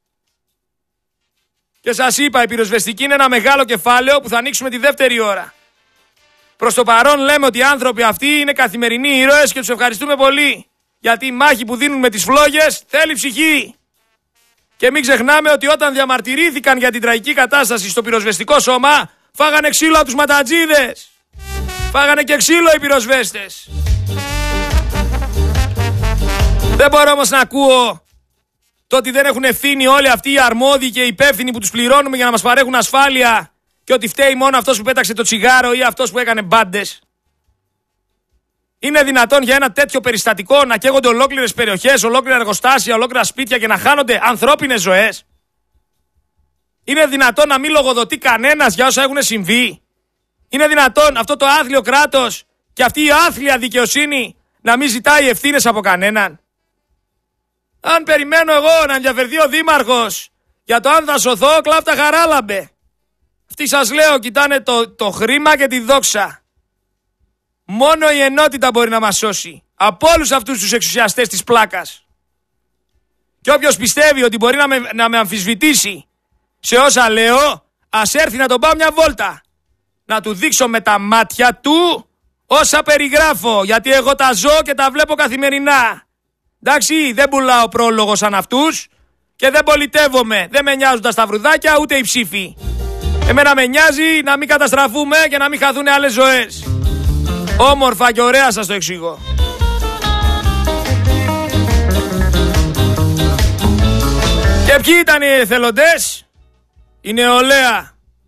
Και σας είπα, η πυροσβεστική είναι ένα μεγάλο κεφάλαιο που θα ανοίξουμε τη δεύτερη ώρα. Προς το παρόν λέμε ότι οι άνθρωποι αυτοί είναι καθημερινοί ήρωες και τους ευχαριστούμε πολύ. Γιατί η μάχη που δίνουν με τις φλόγες θέλει ψυχή. Και μην ξεχνάμε ότι όταν διαμαρτυρήθηκαν για την τραγική κατάσταση στο πυροσβεστικό σώμα, φάγανε ξύλο από τους ματατζίδες. Φάγανε και ξύλο οι πυροσβέστες. Δεν μπορώ όμως να ακούω το ότι δεν έχουν ευθύνη όλοι αυτοί οι αρμόδιοι και οι υπεύθυνοι που τους πληρώνουμε για να μας παρέχουν ασφάλεια και ότι φταίει μόνο αυτός που πέταξε το τσιγάρο ή αυτός που έκανε μπάντες. Είναι δυνατόν για ένα τέτοιο περιστατικό να καίγονται ολόκληρες περιοχές, ολόκληρα εργοστάσια, ολόκληρα σπίτια και να χάνονται ανθρώπινες ζωές? Είναι δυνατόν να μην λογοδοτεί κανένας για όσα έχουν συμβεί? Είναι δυνατόν αυτό το άθλιο κράτος και αυτή η άθλια δικαιοσύνη να μην ζητάει ευθύνες από κανέναν? Αν περιμένω εγώ να ενδιαφερθεί ο δήμαρχος για το αν θα σωθώ, κλάφτα χαράλαμπε. Αυτοί σας λέω κοιτάνε το, το χρήμα και τη δόξα. Μόνο η ενότητα μπορεί να μας σώσει από όλους αυτούς τους εξουσιαστές της πλάκας. Και όποιος πιστεύει ότι μπορεί να με, να με αμφισβητήσει σε όσα λέω, ας έρθει να τον πάω μια βόλτα. Να του δείξω με τα μάτια του όσα περιγράφω, γιατί εγώ τα ζω και τα βλέπω καθημερινά. Εντάξει, δεν πουλάω πρόλογο σαν αυτούς και δεν πολιτεύομαι. Δεν με νοιάζουν τα σταυρουδάκια ούτε οι ψήφοι. Εμένα με νοιάζει να μην καταστραφούμε και να μην χαθούν άλλες ζωές. Όμορφα και ωραία σας το εξηγώ. Και ποιοι ήταν οι εθελοντές? Η νεολαία,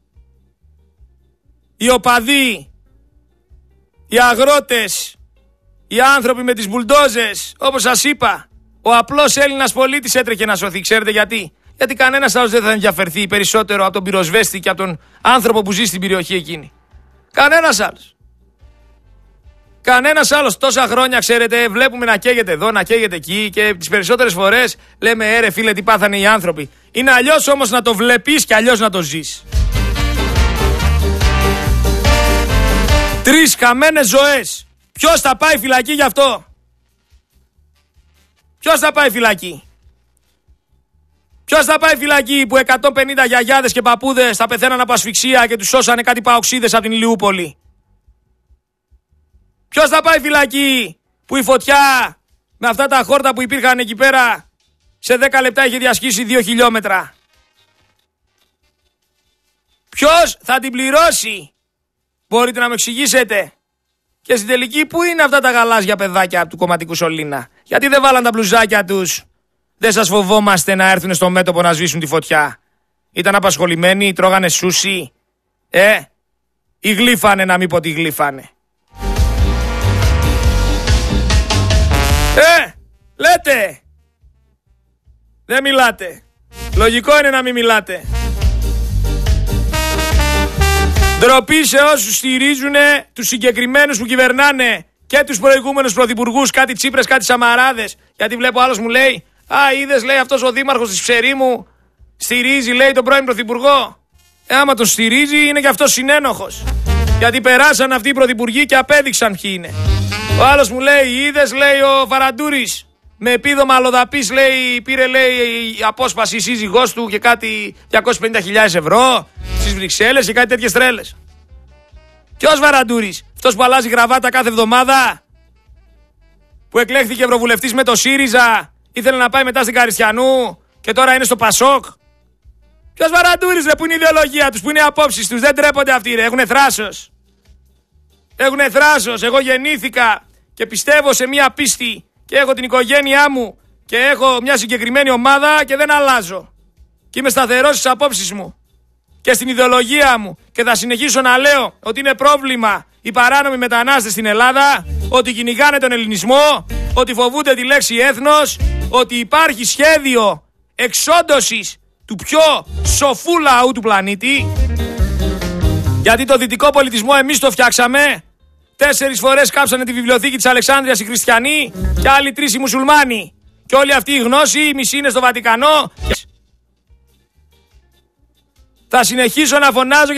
οι οπαδοί, οι αγρότες, οι άνθρωποι με τις μπουλντόζες. Όπως σας είπα, ο απλός Έλληνας πολίτης έτρεχε να σωθεί. Ξέρετε γιατί? Γιατί κανένας άλλος δεν θα ενδιαφερθεί περισσότερο από τον πυροσβέστη και από τον άνθρωπο που ζει στην περιοχή εκείνη. Κανένας άλλος. Κανένας άλλος. Τόσα χρόνια, ξέρετε, βλέπουμε να καίγεται εδώ, να καίγεται εκεί και τις περισσότερες φορές λέμε, έρε φίλε, τι πάθανε οι άνθρωποι. Είναι αλλιώς όμως να το βλέπεις και αλλιώς να το ζεις. Τρεις χαμένες ζωές. Ποιος θα πάει φυλακή γι' αυτό? Ποιος θα πάει φυλακή? Ποιος θα πάει φυλακή που εκατόν πενήντα γιαγιάδες και παππούδες θα πεθαίναν από ασφυξία και τους σώσανε κάτι παοξίδες από την Ηλιούπολη? Ποιος θα πάει φυλακή που η φωτιά με αυτά τα χόρτα που υπήρχαν εκεί πέρα σε δέκα λεπτά είχε διασχίσει δύο χιλιόμετρα? Ποιος θα την πληρώσει? Μπορείτε να με εξηγήσετε? Και στην τελική, πού είναι αυτά τα γαλάζια παιδάκια του κομματικού σωλήνα? Γιατί δεν βάλαν τα μπλουζάκια τους? Δεν σας φοβόμαστε να έρθουν στο μέτωπο να σβήσουν τη φωτιά? Ήταν απασχολημένοι, τρώγανε σούσι? Ε, ή γλύφανε, να μην πω τι γλύφανε. Ε, λέτε. Δεν μιλάτε. Λογικό είναι να μην μιλάτε. Ντροπή σε όσους στηρίζουν τους συγκεκριμένους που κυβερνάνε και τους προηγούμενους πρωθυπουργούς, κάτι Τσίπρες, κάτι Σαμαράδες. Γιατί βλέπω άλλος μου λέει, α, είδες, λέει, αυτός ο δήμαρχος της Ψερίμου στηρίζει, λέει, τον πρώην πρωθυπουργό. Ε, άμα τον στηρίζει, είναι και αυτός συνένοχος. Γιατί περάσαν αυτοί οι πρωθυπουργοί και απέδειξαν ποιοι είναι. Ο άλλος μου λέει, είδες, λέει, ο Βαραντούρης με επίδομα αλλοδαπής, λέει, πήρε, λέει, η απόσπαση η σύζυγός του και κάτι διακόσιες πενήντα χιλιάδες ευρώ στις Βρυξέλλες και κάτι τέτοιες τρέλες. Ποιος Βαραντούρης? Αυτός που αλλάζει γραβάτα κάθε εβδομάδα, που εκλέχθηκε ευρωβουλευτής με το ΣΥΡΙΖΑ, ήθελε να πάει μετά στην Καριστιανού και τώρα είναι στο Πασόκ. Ποιος Βαραντούρης, ρε, που είναι η ιδεολογία τους, που είναι οι απόψεις τους? Δεν τρέπονται αυτοί, ρε, έχουνε θράσος. Έχουνε θράσος. Εγώ γεννήθηκα και πιστεύω σε μία πίστη και έχω την οικογένειά μου και έχω μια συγκεκριμένη ομάδα και δεν αλλάζω. Και είμαι σταθερός στις απόψεις μου και στην ιδεολογία μου και θα συνεχίσω να λέω ότι είναι πρόβλημα οι παράνομοι μετανάστες στην Ελλάδα, ότι κυνηγάνε τον ελληνισμό, ότι φοβούνται τη λέξη έθνος, ότι υπάρχει σχέδιο εξόντωσης του πιο σοφού λαού του πλανήτη, γιατί το δυτικό πολιτισμό εμείς το φτιάξαμε. Τέσσερις φορές κάψανε τη βιβλιοθήκη της Αλεξάνδρειας οι χριστιανοί και άλλοι τρεις οι μουσουλμάνοι. Και όλη αυτή η γνώση, η μισή είναι στο Βατικανό. Θα συνεχίσω να φωνάζω